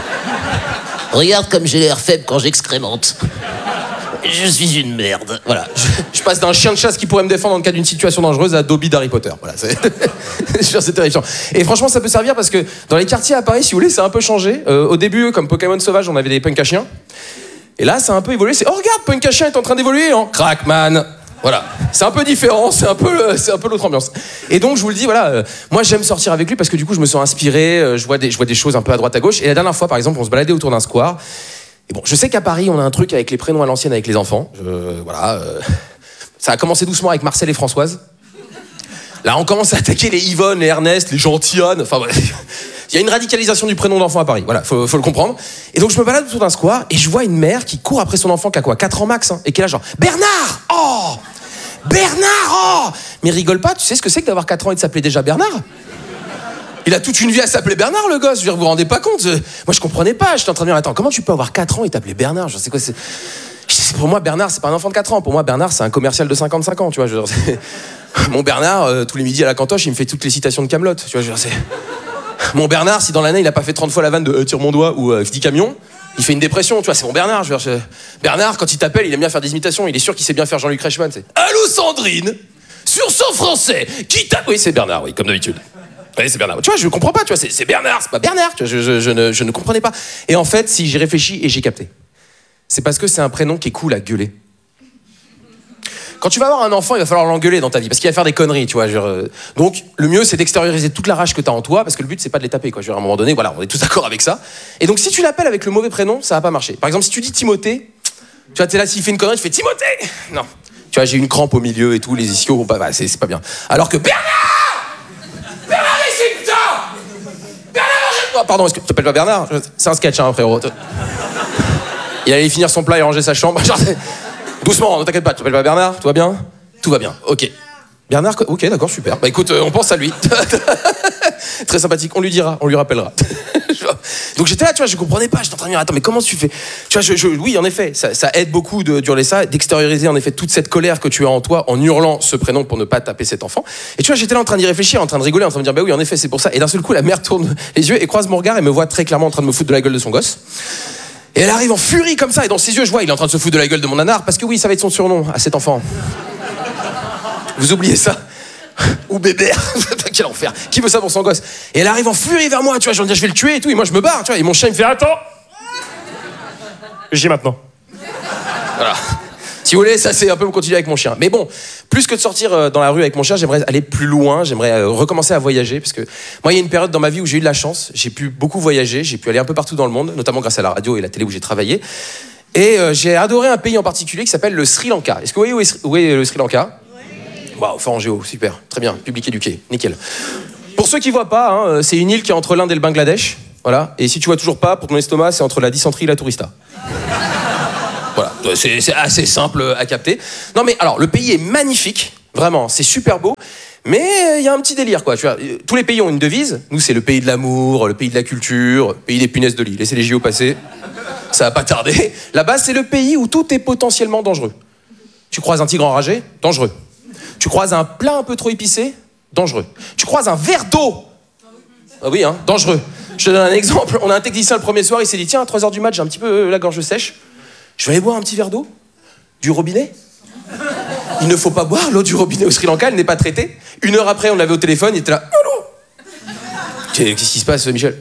comme j'ai l'air faible quand j'excrémente. Je suis une merde. Voilà. Je passe d'un chien de chasse qui pourrait me défendre en cas d'une situation dangereuse à Dobby d'Harry Potter. Voilà, c'est terrifiant. Et franchement, ça peut servir parce que dans les quartiers à Paris, si vous voulez, ça a un peu changé. Au début, comme Pokémon sauvage, on avait des punks à chiens. Et là, ça a un peu évolué. C'est oh regarde, Punk à chien est en train d'évoluer en Crackman. Voilà, c'est un peu différent, c'est un peu l'autre ambiance. Et donc je vous le dis, voilà, moi j'aime sortir avec lui parce que du coup je me sens inspiré, je vois des choses un peu à droite à gauche. Et la dernière fois, par exemple, on se baladait autour d'un square. Et bon, je sais qu'à Paris, on a un truc avec les prénoms à l'ancienne avec les enfants. Voilà, ça a commencé doucement avec Marcel et Françoise. Là, on commence à attaquer les Yvonne, les Ernest, les Gentillonnes. Enfin bref. Il y a une radicalisation du prénom d'enfant à Paris, voilà, faut le comprendre. Et donc je me balade autour d'un square et je vois une mère qui court après son enfant qui a quoi, 4 ans max, hein, et qui est là genre Bernard, oh Bernard, oh. Mais rigole pas, tu sais ce que c'est que d'avoir 4 ans et de s'appeler déjà Bernard ? Il a toute une vie à s'appeler Bernard, le gosse, je veux dire, vous vous rendez pas compte ? Moi je comprenais pas, j'étais en train de me dire, attends, comment tu peux avoir 4 ans et t'appeler Bernard ? Je sais quoi, c'est... Pour moi, Bernard, c'est pas un enfant de 4 ans. Pour moi, Bernard, c'est un commercial de 55 ans, tu vois. Je veux dire, mon Bernard, tous les midis à la cantoche, il me fait toutes les citations de Kaamelott, tu vois, je veux dire, c'est... Mon Bernard, si dans l'année il a pas fait 30 fois la vanne de tire mon doigt ou 10 camions, il fait une dépression, tu vois, c'est mon Bernard. Bernard, quand il t'appelle, il aime bien faire des imitations, il est sûr qu'il sait bien faire Jean-Luc Reichmann. C'est allô Sandrine, sur son français, qui t'a. Oui, c'est Bernard, oui, comme d'habitude. Oui, c'est Bernard. Tu vois, je comprends pas, tu vois, c'est Bernard, c'est pas Bernard, tu vois, je ne comprenais pas. Et en fait, si j'y réfléchis et j'ai capté, c'est parce que c'est un prénom qui est cool à gueuler. Quand tu vas avoir un enfant, il va falloir l'engueuler dans ta vie, parce qu'il va faire des conneries, tu vois. Donc, le mieux, c'est d'extérioriser toute la rage que t'as en toi, parce que le but, c'est pas de les taper, quoi. À un moment donné, voilà, on est tous d'accord avec ça. Et donc, si tu l'appelles avec le mauvais prénom, ça va pas marcher. Par exemple, si tu dis Timothée, tu vois, t'es là, s'il fait une connerie, tu fais Timothée. Non. Tu vois, j'ai une crampe au milieu et tout, les ischios vont pas, bah, c'est pas bien. Alors que Bernard, ici, putain, Bernard, mange-toi. Pardon, est-ce que tu t'appelles pas Bernard ? C'est un sketch, hein, frérot. Il allait finir son plat et ranger sa chambre. Doucement, ne t'inquiète pas, tu t'appelles pas Bernard, tout va bien ? Tout va bien, ok. Bernard, ok, d'accord, super. Bah écoute, on pense à lui. Très sympathique, on lui dira, on lui rappellera. Donc j'étais là, tu vois, je comprenais pas, j'étais en train de me dire, attends, mais comment tu fais ? Tu vois, oui, en effet, ça aide beaucoup d'hurler ça, d'extérioriser en effet toute cette colère que tu as en toi en hurlant ce prénom pour ne pas taper cet enfant. Et tu vois, j'étais là en train d'y réfléchir, en train de rigoler, en train de me dire, bah oui, en effet, c'est pour ça. Et d'un seul coup, la mère tourne les yeux et croise mon regard et me voit très clairement en train de me foutre de la gueule de son gosse. Et elle arrive en furie comme ça, et dans ses yeux, je vois, il est en train de se foutre de la gueule de mon nanar, parce que oui, ça va être son surnom à cet enfant. Vous oubliez ça ? Ou Bébert, quel enfer. Qui veut ça pour son gosse ? Et elle arrive en furie vers moi, tu vois, je vais dire, je vais le tuer et tout, et moi je me barre, tu vois, et mon chien il me fait, attends, j'ai maintenant. Voilà. Si vous voulez, ça c'est un peu continuer avec mon chien. Mais bon, plus que de sortir dans la rue avec mon chien, j'aimerais aller plus loin, j'aimerais recommencer à voyager, parce que moi il y a une période dans ma vie où j'ai eu de la chance, j'ai pu beaucoup voyager, j'ai pu aller un peu partout dans le monde, notamment grâce à la radio et la télé où j'ai travaillé. Et j'ai adoré un pays en particulier qui s'appelle le Sri Lanka. Est-ce que vous voyez où est le Sri Lanka ? Waouh, fort en géo, super, très bien, public éduqué, nickel. Pour ceux qui voient pas, hein, c'est une île qui est entre l'Inde et le Bangladesh. Voilà. Et si tu vois toujours pas, pour ton estomac, c'est entre la dysenterie et la tourista. Voilà. C'est assez simple à capter. Non mais alors, le pays est magnifique. Vraiment, c'est super beau. Mais il y a un petit délire, quoi. Tu vois, tous les pays ont une devise. Nous, c'est le pays de l'amour, le pays de la culture, le pays des punaises de lit. Laissez les JO passer. Ça va pas tarder. Là-bas, c'est le pays où tout est potentiellement dangereux. Tu croises un tigre enragé, dangereux. Tu croises un plat un peu trop épicé, dangereux. Tu croises un verre d'eau. Ah oui, hein, dangereux. Je te donne un exemple. On a un technicien le premier soir, il s'est dit, tiens, à 3h du mat', j'ai un petit peu la gorge sèche. Je vais aller boire un petit verre d'eau. Du robinet. Il ne faut pas boire l'eau du robinet au Sri Lanka, elle n'est pas traitée. 1 heure après, on l'avait au téléphone, il était là. Qu'est-ce qui se passe, Michel?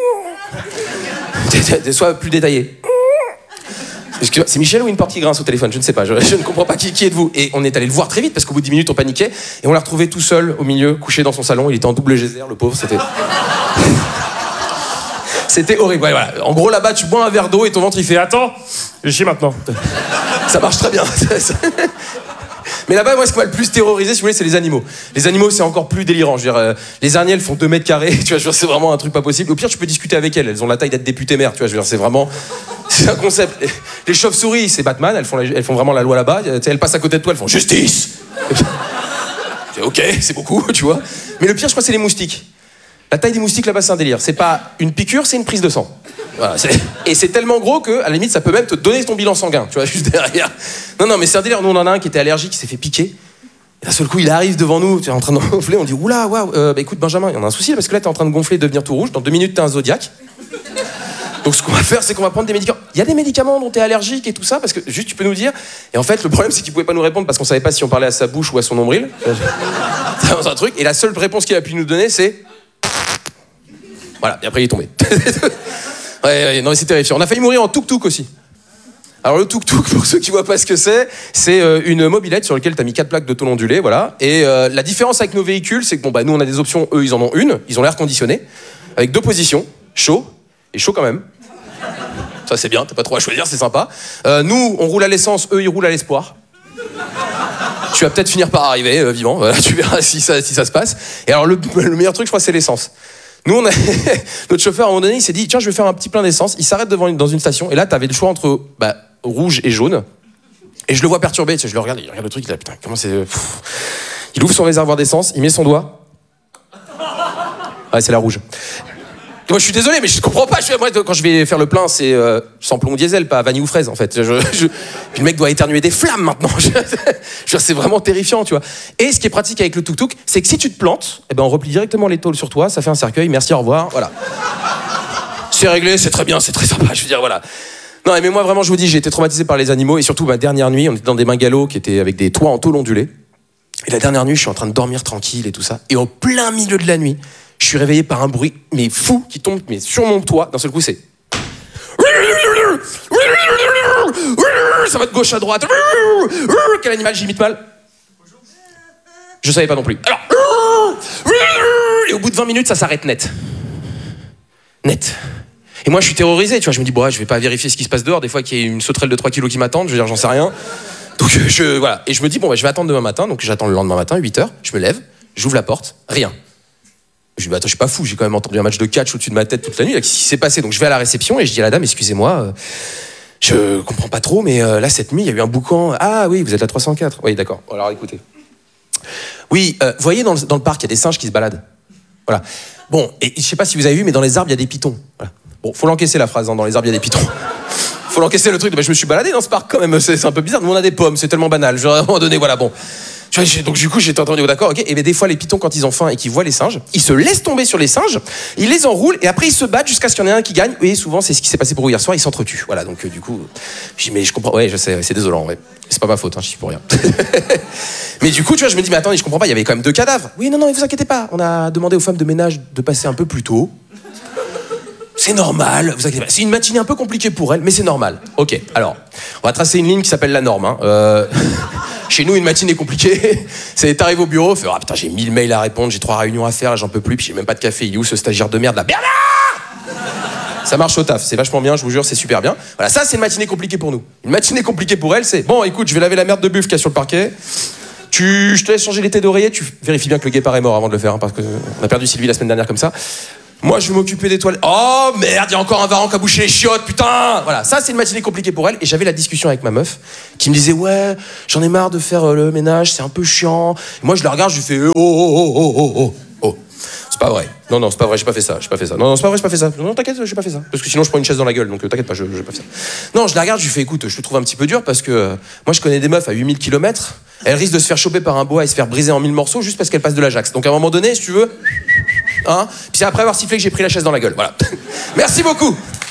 Sois plus détaillé. C'est Michel ou une porte qui grince au téléphone? Je ne sais pas, je ne comprends pas qui êtes-vous. Et on est allé le voir très vite parce qu'au bout de 10 minutes, on paniquait. Et on l'a retrouvé tout seul au milieu, couché dans son salon. Il était en double geyser, le pauvre, c'était... C'était horrible. Ouais, voilà. En gros, là-bas, tu bois un verre d'eau et ton ventre, il fait « Attends, je chie maintenant. » Ça marche très bien. Mais là-bas, moi, ce qui m'a le plus terrorisé, si vous voulez, c'est les animaux. Les animaux, c'est encore plus délirant. Je veux dire, les araignées, elles font 2 mètres carrés. Tu vois, je veux dire, c'est vraiment un truc pas possible. Au pire, tu peux discuter avec elles. Elles ont la taille d'être députées maires. Tu vois, je veux dire, c'est vraiment... C'est un concept. Les chauves-souris, c'est Batman. Elles font vraiment la loi là-bas. Tu sais, elles passent à côté de toi, elles font justice. C'est ok, c'est beaucoup, tu vois. Mais le pire, je crois, c'est les moustiques. La taille des moustiques là-bas, c'est un délire. C'est pas une piqûre, c'est une prise de sang. Voilà, et c'est tellement gros que, à la limite, ça peut même te donner ton bilan sanguin, tu vois, juste derrière. Non, mais c'est un délire. Nous, on en a un qui était allergique, qui s'est fait piquer. Et d'un seul coup, il arrive devant nous, tu es en train de gonfler. On dit, oula, waouh, bah écoute, Benjamin, il y en a un souci parce que là, t'es en train de gonfler et de devenir tout rouge. Dans 2 minutes, t'es un zodiaque. Donc, ce qu'on va faire, c'est qu'on va prendre des médicaments. Il y a des médicaments dont t'es allergique et tout ça, parce que juste, tu peux nous dire. Et en fait, le problème, c'est qu'il pouvait pas nous répondre parce qu'on savait pas si on parlait à sa bouche ou à son nombril. C'est un truc. Et la seule réponse qu'il a pu nous donner, c'est. Voilà, et après il est tombé. Ouais, non mais c'est terrifiant. On a failli mourir en tuk-tuk aussi. Alors le tuk-tuk, pour ceux qui voient pas ce que c'est une mobilette sur laquelle t'as mis 4 plaques de tôle ondulée, voilà. Et la différence avec nos véhicules, c'est que bon bah nous on a des options, eux ils en ont une, ils ont l'air conditionné, avec 2 positions, chaud et chaud quand même. Ça c'est bien, t'as pas trop à choisir, c'est sympa. Nous on roule à l'essence, eux ils roulent à l'espoir. Tu vas peut-être finir par arriver vivant, voilà, tu verras si ça se passe. Et alors le meilleur truc je crois c'est l'essence. Nous, notre chauffeur, à un moment donné, il s'est dit, tiens, je vais faire un petit plein d'essence. Il s'arrête dans une station, et là, t'avais le choix entre rouge et jaune. Et je le vois perturbé, tu sais, je le regarde, il regarde le truc, il a putain, comment c'est... Il ouvre son réservoir d'essence, il met son doigt. Ouais, c'est la rouge. Moi, je suis désolé, mais je comprends pas. Moi, quand je vais faire le plein, c'est sans plomb diesel, pas vanille ou fraise, en fait. Puis le mec doit éternuer des flammes maintenant. C'est vraiment terrifiant, tu vois. Et ce qui est pratique avec le tuk-tuk, c'est que si tu te plantes, eh ben, on replie directement les tôles sur toi, ça fait un cercueil, merci, au revoir, voilà. C'est réglé, c'est très bien, c'est très sympa, je veux dire, voilà. Non, mais moi, vraiment, je vous dis, j'ai été traumatisé par les animaux, et surtout, ma dernière nuit, on était dans des bungalows qui étaient avec des toits en tôle ondulée. Et la dernière nuit, je suis en train de dormir tranquille et tout ça. Et au plein milieu de la nuit, je suis réveillé par un bruit, mais fou, qui tombe mais sur mon toit. D'un seul coup, c'est... Ça va de gauche à droite. Quel animal j'imite mal? Je savais pas non plus. Alors... Et au bout de 20 minutes, ça s'arrête net. Net. Et moi, je suis terrorisé, tu vois. Je me dis, bon, je vais pas vérifier ce qui se passe dehors. Des fois, qu'il y a une sauterelle de 3 kilos qui m'attend. Je veux dire, j'en sais rien. Donc, voilà. Et je me dis, bon, je vais attendre demain matin. Donc, j'attends le lendemain matin, 8h. Je me lève, j'ouvre la porte. Rien. Je dis, bah, attends, je suis pas fou, j'ai quand même entendu un match de catch au-dessus de ma tête toute la nuit. Qu'est-ce qui s'est passé? Donc je vais à la réception et je dis à la dame, excusez-moi, je comprends pas trop, mais là, cette nuit, il y a eu un boucan. Ah oui, vous êtes la 304. Oui, d'accord. Alors écoutez. Oui, vous voyez, dans le parc, il y a des singes qui se baladent. Voilà. Bon, et je sais pas si vous avez vu, mais dans les arbres, il y a des pitons. Voilà. Bon, faut l'encaisser la phrase, hein, dans les arbres, il y a des pitons. Faut l'encaisser le truc. Bah, je me suis baladé dans ce parc quand même, c'est un peu bizarre. Nous, on a des pommes, c'est tellement banal. Genre, à un moment donné, voilà, bon. Donc du coup j'étais entendu, d'accord, ok. Et bien des fois les pitons quand ils ont faim et qu'ils voient les singes, ils se laissent tomber sur les singes, ils les enroulent et après ils se battent jusqu'à ce qu'il y en ait un qui gagne. Et souvent c'est ce qui s'est passé pour hier soir, ils s'entretuent. Voilà, donc du coup, je dis mais je comprends, ouais je sais, c'est désolant, ouais. C'est pas ma faute, hein, je suis pour rien. Mais du coup tu vois, je me dis mais attendez, je comprends pas, il y avait quand même 2 cadavres. Oui non, mais vous inquiétez pas, on a demandé aux femmes de ménage de passer un peu plus tôt. C'est normal, vous inquiétez pas. C'est une matinée un peu compliquée pour elle, mais c'est normal. Ok, alors, on va tracer une ligne qui s'appelle la norme. Hein. Chez nous, une matinée compliquée, c'est t'arrives au bureau, fais ah putain, j'ai 1000 mails à répondre, j'ai 3 réunions à faire, là, j'en peux plus, puis j'ai même pas de café. Il est où ce stagiaire de merde là? Bernard! Ça marche au taf, c'est vachement bien, je vous jure, c'est super bien. Voilà, ça c'est une matinée compliquée pour nous. Une matinée compliquée pour elle, c'est bon, écoute, je vais laver la merde de buff qu'il y a sur le parquet. Je te laisse changer les têtes d'oreiller, tu vérifies bien que le guépard est mort avant de le faire, hein, parce qu'on a perdu Sylvie la semaine dernière comme ça. Moi, je vais m'occuper des toilettes. Oh merde, il y a encore un varan qui a bouché les chiottes, putain. Voilà, ça c'est une matinée compliquée pour elle. Et j'avais la discussion avec ma meuf qui me disait ouais, j'en ai marre de faire le ménage, c'est un peu chiant. Et moi, je la regarde, je lui fais oh. C'est pas vrai. Non, c'est pas vrai, j'ai pas fait ça. Non, c'est pas vrai, j'ai pas fait ça. Non, t'inquiète, j'ai pas fait ça. Parce que sinon, je prends une chaise dans la gueule, donc t'inquiète pas, j'ai pas fait ça. Non, je la regarde, je lui fais écoute, je te trouve un petit peu dur parce que moi, je connais des meufs à 8000 km. Elles risquent de se faire choper par un boa et se faire briser en 1000 morceaux juste parce qu'elles passent de l'Ajax. Donc à un moment donné, si tu veux, hein, puis c'est après avoir sifflé que j'ai pris la chaise dans la gueule. Voilà. Merci beaucoup.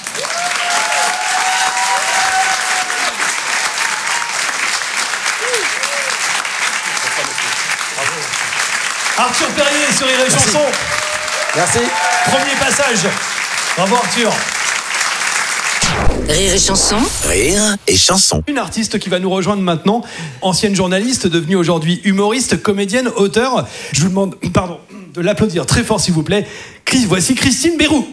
Arthur Perrier sur Rire et Chanson. Merci. Premier passage. Bravo Arthur. Rire et Chanson. Rire et Chanson. Une artiste qui va nous rejoindre maintenant, ancienne journaliste, devenue aujourd'hui humoriste, comédienne, auteure. Je vous demande, de l'applaudir très fort s'il vous plaît. Voici Christine Béroux.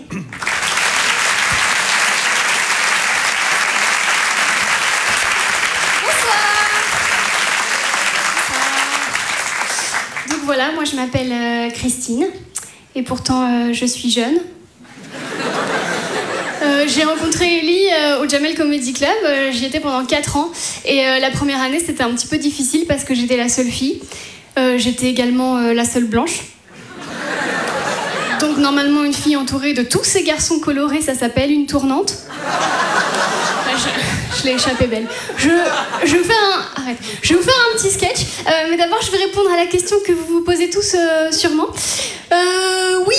Voilà, moi je m'appelle Christine et pourtant je suis jeune. J'ai rencontré Ellie au Jamel Comedy Club, j'y étais pendant 4 ans et la première année c'était un petit peu difficile parce que j'étais la seule fille. J'étais également la seule blanche. Donc normalement une fille entourée de tous ces garçons colorés, ça s'appelle une tournante. Je l'ai échappé belle. Je vais vous faire un petit sketch, mais d'abord je vais répondre à la question que vous vous posez tous sûrement. Oui.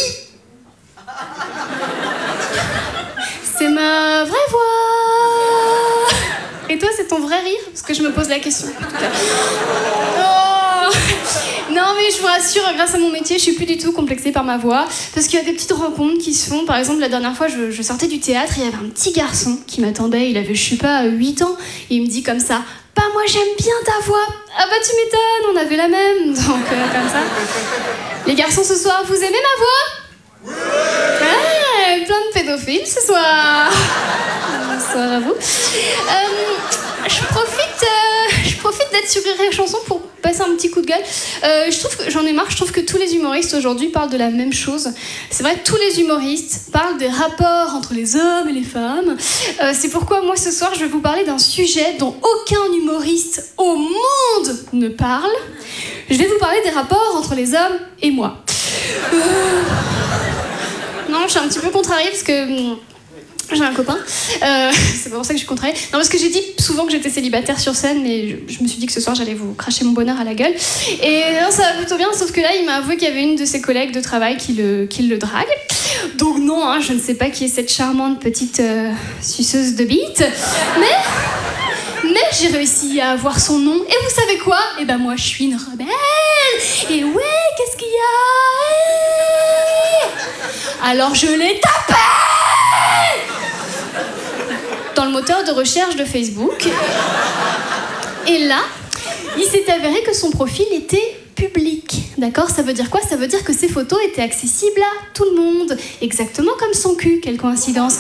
C'est ma vraie voix. Et toi, c'est ton vrai rire? Parce que je me pose la question. Oh. Non, mais je vous rassure, grâce à mon métier, je suis plus du tout complexée par ma voix. Parce qu'il y a des petites rencontres qui se font. Par exemple, la dernière fois, je sortais du théâtre et il y avait un petit garçon qui m'attendait. Il avait, je sais pas, 8 ans. Et il me dit comme ça: bah, moi, j'aime bien ta voix. Ah bah, tu m'étonnes, on avait la même. Donc, comme ça. Les garçons, ce soir, vous aimez ma voix? Ouais, plein de pédophiles ce soir. Bonsoir à vous. Je profite d'être sur Rire et Chanson pour passer un petit coup de gueule. Je trouve que j'en ai marre. Je trouve que tous les humoristes aujourd'hui parlent de la même chose. C'est vrai, tous les humoristes parlent des rapports entre les hommes et les femmes. C'est pourquoi moi ce soir je vais vous parler d'un sujet dont aucun humoriste au monde ne parle. Je vais vous parler des rapports entre les hommes et moi. Non, je suis un petit peu contrariée parce que j'ai un copain. C'est pas pour ça que je suis contrariée. Non, parce que j'ai dit souvent que j'étais célibataire sur scène, mais je me suis dit que ce soir j'allais vous cracher mon bonheur à la gueule. Et non, ça va plutôt bien, sauf que là il m'a avoué qu'il y avait une de ses collègues de travail qui le drague. Donc non, hein, je ne sais pas qui est cette charmante petite suceuse de bite. Mais j'ai réussi à avoir son nom. Et vous savez quoi? Eh ben moi je suis une rebelle. Et ouais, qu'est-ce qu'il y a? Alors je l'ai tapé dans le moteur de recherche de Facebook. Et là, il s'est avéré que son profil était public. D'accord? Ça veut dire quoi? Ça veut dire que ses photos étaient accessibles à tout le monde. Exactement comme son cul. Quelle coïncidence.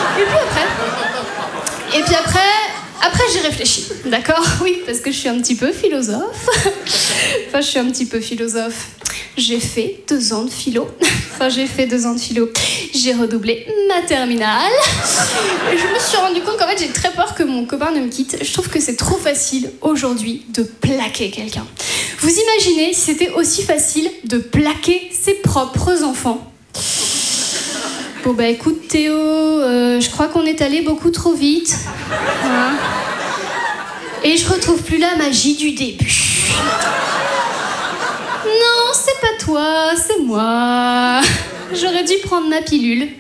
Et puis après, j'ai réfléchi, d'accord? Oui, parce que je suis un petit peu philosophe. Enfin, je suis un petit peu philosophe. J'ai fait 2 ans de philo. J'ai redoublé ma terminale. Et je me suis rendu compte qu'en fait, j'ai très peur que mon copain ne me quitte. Je trouve que c'est trop facile aujourd'hui de plaquer quelqu'un. Vous imaginez si c'était aussi facile de plaquer ses propres enfants? Bon bah écoute Théo, je crois qu'on est allé beaucoup trop vite. Hein? Et je retrouve plus la magie du début. Non, c'est pas toi, c'est moi. J'aurais dû prendre ma pilule.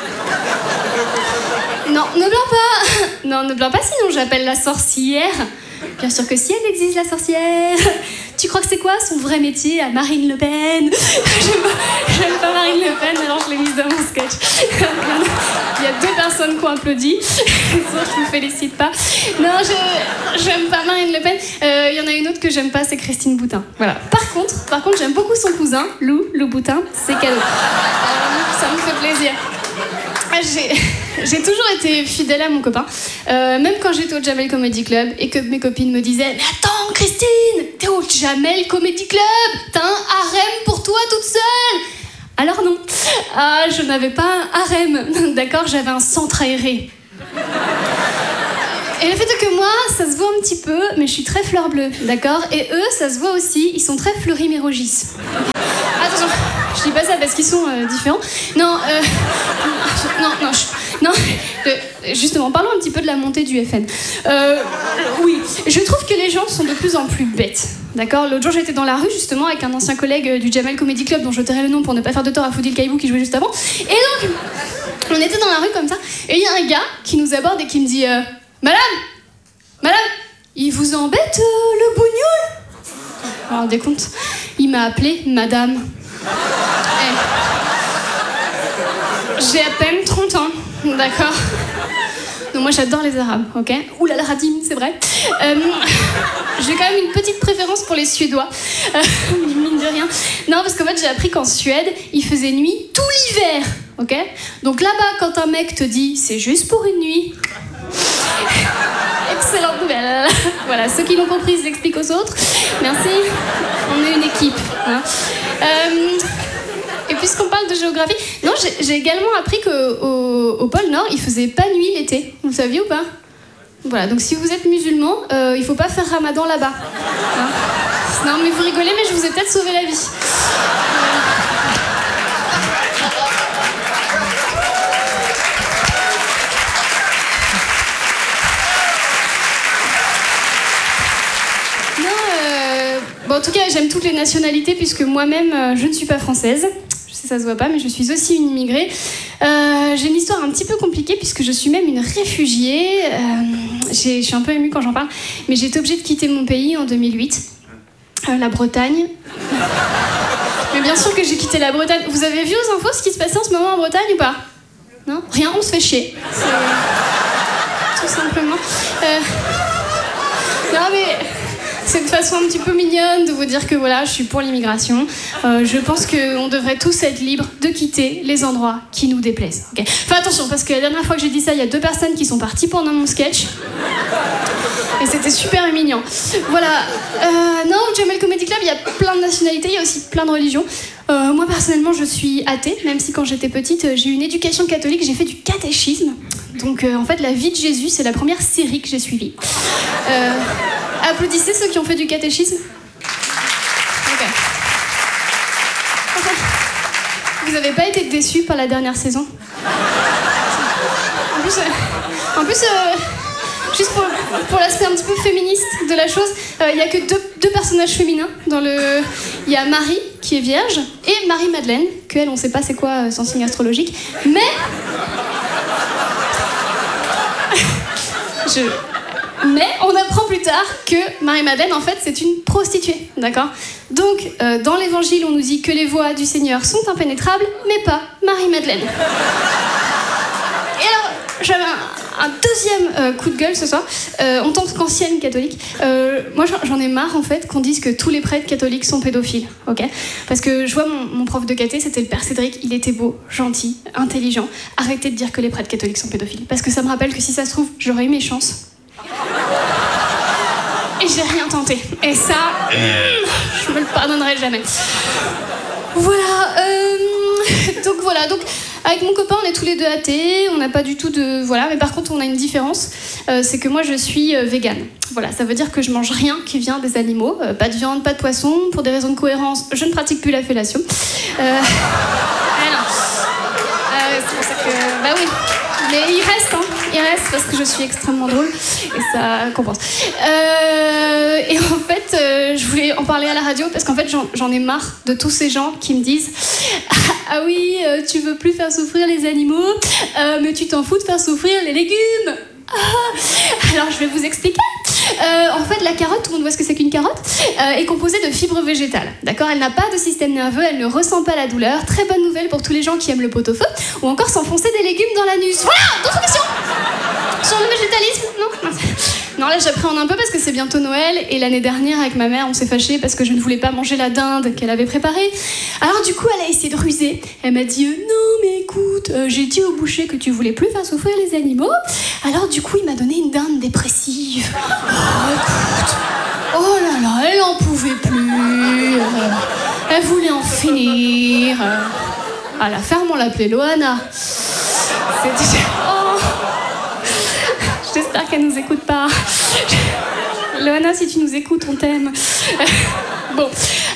Non, ne plains pas. Non, ne plains pas, sinon j'appelle la sorcière. Bien sûr que si elle existe, la sorcière. Tu crois que c'est quoi son vrai métier à Marine Le Pen? J'aime pas Marine Le Pen, alors je l'ai mise dans mon sketch. Il y a 2 personnes qui ont applaudi. Je vous félicite pas. Non, j'aime pas Marine Le Pen. Il y en a une autre que j'aime pas, c'est Christine Boutin. Voilà. Par contre, j'aime beaucoup son cousin, Lou Boutin. C'est cadeau. Ça me fait plaisir. J'ai toujours été fidèle à mon copain, même quand j'étais au Jamel Comedy Club et que mes copines me disaient « Mais attends, non, Christine, t'es au Jamel Comedy Club, t'as un harem pour toi toute seule. Alors non, je n'avais pas un harem, d'accord, j'avais un centre aéré. Et le fait est que moi, ça se voit un petit peu, mais je suis très fleur bleue, d'accord? Et eux, ça se voit aussi, ils sont très fleuris mais rogis. Attention, je dis pas ça parce qu'ils sont différents. Non, justement, parlons un petit peu de la montée du FN. Oui, je trouve que les gens sont de plus en plus bêtes. D'accord? L'autre jour, j'étais dans la rue, justement, avec un ancien collègue du Jamel Comedy Club, dont je tairai le nom pour ne pas faire de tort à Foudil Caïbou qui jouait juste avant. Et donc, on était dans la rue comme ça, et il y a un gars qui nous aborde et qui me dit Madame, il vous embête le bougnoul? Vous vous rendez compte? Il m'a appelé Madame. J'ai à peine 30 ans, d'accord? Donc moi j'adore les Arabes, ok? Ouh là là, Radim, c'est vrai. J'ai quand même une petite préférence pour les Suédois, mine de rien. Non, parce qu'en fait j'ai appris qu'en Suède, il faisait nuit tout l'hiver, ok? Donc là-bas, quand un mec te dit c'est juste pour une nuit, excellente nouvelle. Voilà, ceux qui l'ont compris, je l'explique aux autres. Merci. On est une équipe. Hein. Et puisqu'on parle de géographie, non, j'ai également appris qu'au pôle Nord, il faisait pas nuit l'été. Vous le saviez ou pas? Voilà, donc si vous êtes musulman, il faut pas faire Ramadan là-bas. Hein. Non, mais vous rigolez, mais je vous ai peut-être sauvé la vie. Bon, en tout cas, j'aime toutes les nationalités puisque moi-même, je ne suis pas française. Je sais, ça se voit pas, mais je suis aussi une immigrée. J'ai une histoire un petit peu compliquée puisque je suis même une réfugiée. Je suis un peu émue quand j'en parle, mais j'ai été obligée de quitter mon pays en 2008. La Bretagne. Mais bien sûr que j'ai quitté la Bretagne. Vous avez vu aux infos ce qui se passait en ce moment en Bretagne ou pas? Non? Rien, on se fait chier. Tout simplement. Non mais... c'est une façon un petit peu mignonne de vous dire que voilà, je suis pour l'immigration. Je pense qu'on devrait tous être libres de quitter les endroits qui nous déplaisent. Okay. Enfin attention, parce que la dernière fois que j'ai dit ça, il y a 2 personnes qui sont parties pendant mon sketch. Et c'était super mignon. Voilà. Non, au Jamel Comedy Club, il y a plein de nationalités, il y a aussi plein de religions. Moi, personnellement, je suis athée, même si quand j'étais petite, j'ai eu une éducation catholique, j'ai fait du catéchisme. Donc, en fait, la vie de Jésus, c'est la première série que j'ai suivie. Applaudissez ceux qui ont fait du catéchisme. Ok. Vous n'avez pas été déçus par la dernière saison? En plus, juste pour l'aspect un petit peu féministe de la chose, il n'y a que deux personnages féminins dans le... Il y a Marie, qui est vierge, et Marie-Madeleine, qu'elle, on ne sait pas c'est quoi son signe astrologique, mais... Mais on apprend plus tard que Marie-Madeleine, en fait, c'est une prostituée, d'accord? Donc, dans l'Évangile, on nous dit que les voies du Seigneur sont impénétrables, mais pas Marie-Madeleine. Et alors, j'avais un deuxième coup de gueule ce soir, en tant qu'ancienne catholique. Moi, j'en ai marre, en fait, qu'on dise que tous les prêtres catholiques sont pédophiles, ok? Parce que je vois mon prof de caté, c'était le père Cédric, il était beau, gentil, intelligent. Arrêtez de dire que les prêtres catholiques sont pédophiles, parce que ça me rappelle que si ça se trouve, j'aurais eu mes chances. Et j'ai rien tenté. Et ça, je me le pardonnerai jamais. Voilà. Donc, avec mon copain, on est tous les deux athées. On n'a pas du tout de... Voilà. Mais par contre, on a une différence. C'est que moi, je suis végane. Voilà. Ça veut dire que je mange rien qui vient des animaux. Pas de viande, pas de poisson. Pour des raisons de cohérence, je ne pratique plus la fellation. Non. C'est pour ça que... Bah oui. Mais il reste parce que je suis extrêmement drôle et ça compense. Et en fait, je voulais en parler à la radio parce qu'en fait, j'en ai marre de tous ces gens qui me disent « Ah oui, tu veux plus faire souffrir les animaux, mais tu t'en fous de faire souffrir les légumes !» Alors, je vais vous expliquer. En fait, la carotte, tout le monde voit ce que c'est qu'une carotte, est composée de fibres végétales. D'accord? Elle n'a pas de système nerveux, elle ne ressent pas la douleur. Très bonne nouvelle pour tous les gens qui aiment le pot-au-feu ou encore s'enfoncer des légumes dans l'anus. Voilà! D'autres questions? Sur le végétalisme? Non? Non, là j'appréhende un peu parce que c'est bientôt Noël et l'année dernière avec ma mère on s'est fâchés parce que je ne voulais pas manger la dinde qu'elle avait préparée. Alors du coup elle a essayé de ruser. Elle m'a dit non mais écoute, j'ai dit au boucher que tu voulais plus faire souffrir les animaux. Alors du coup il m'a donné une dinde dépressive. Oh là là, elle en pouvait plus. Elle voulait en finir. À la ferme, on l'appelait Loana. C'était... Oh. J'espère qu'elle nous écoute pas. Loana, si tu nous écoutes, on t'aime. Bon,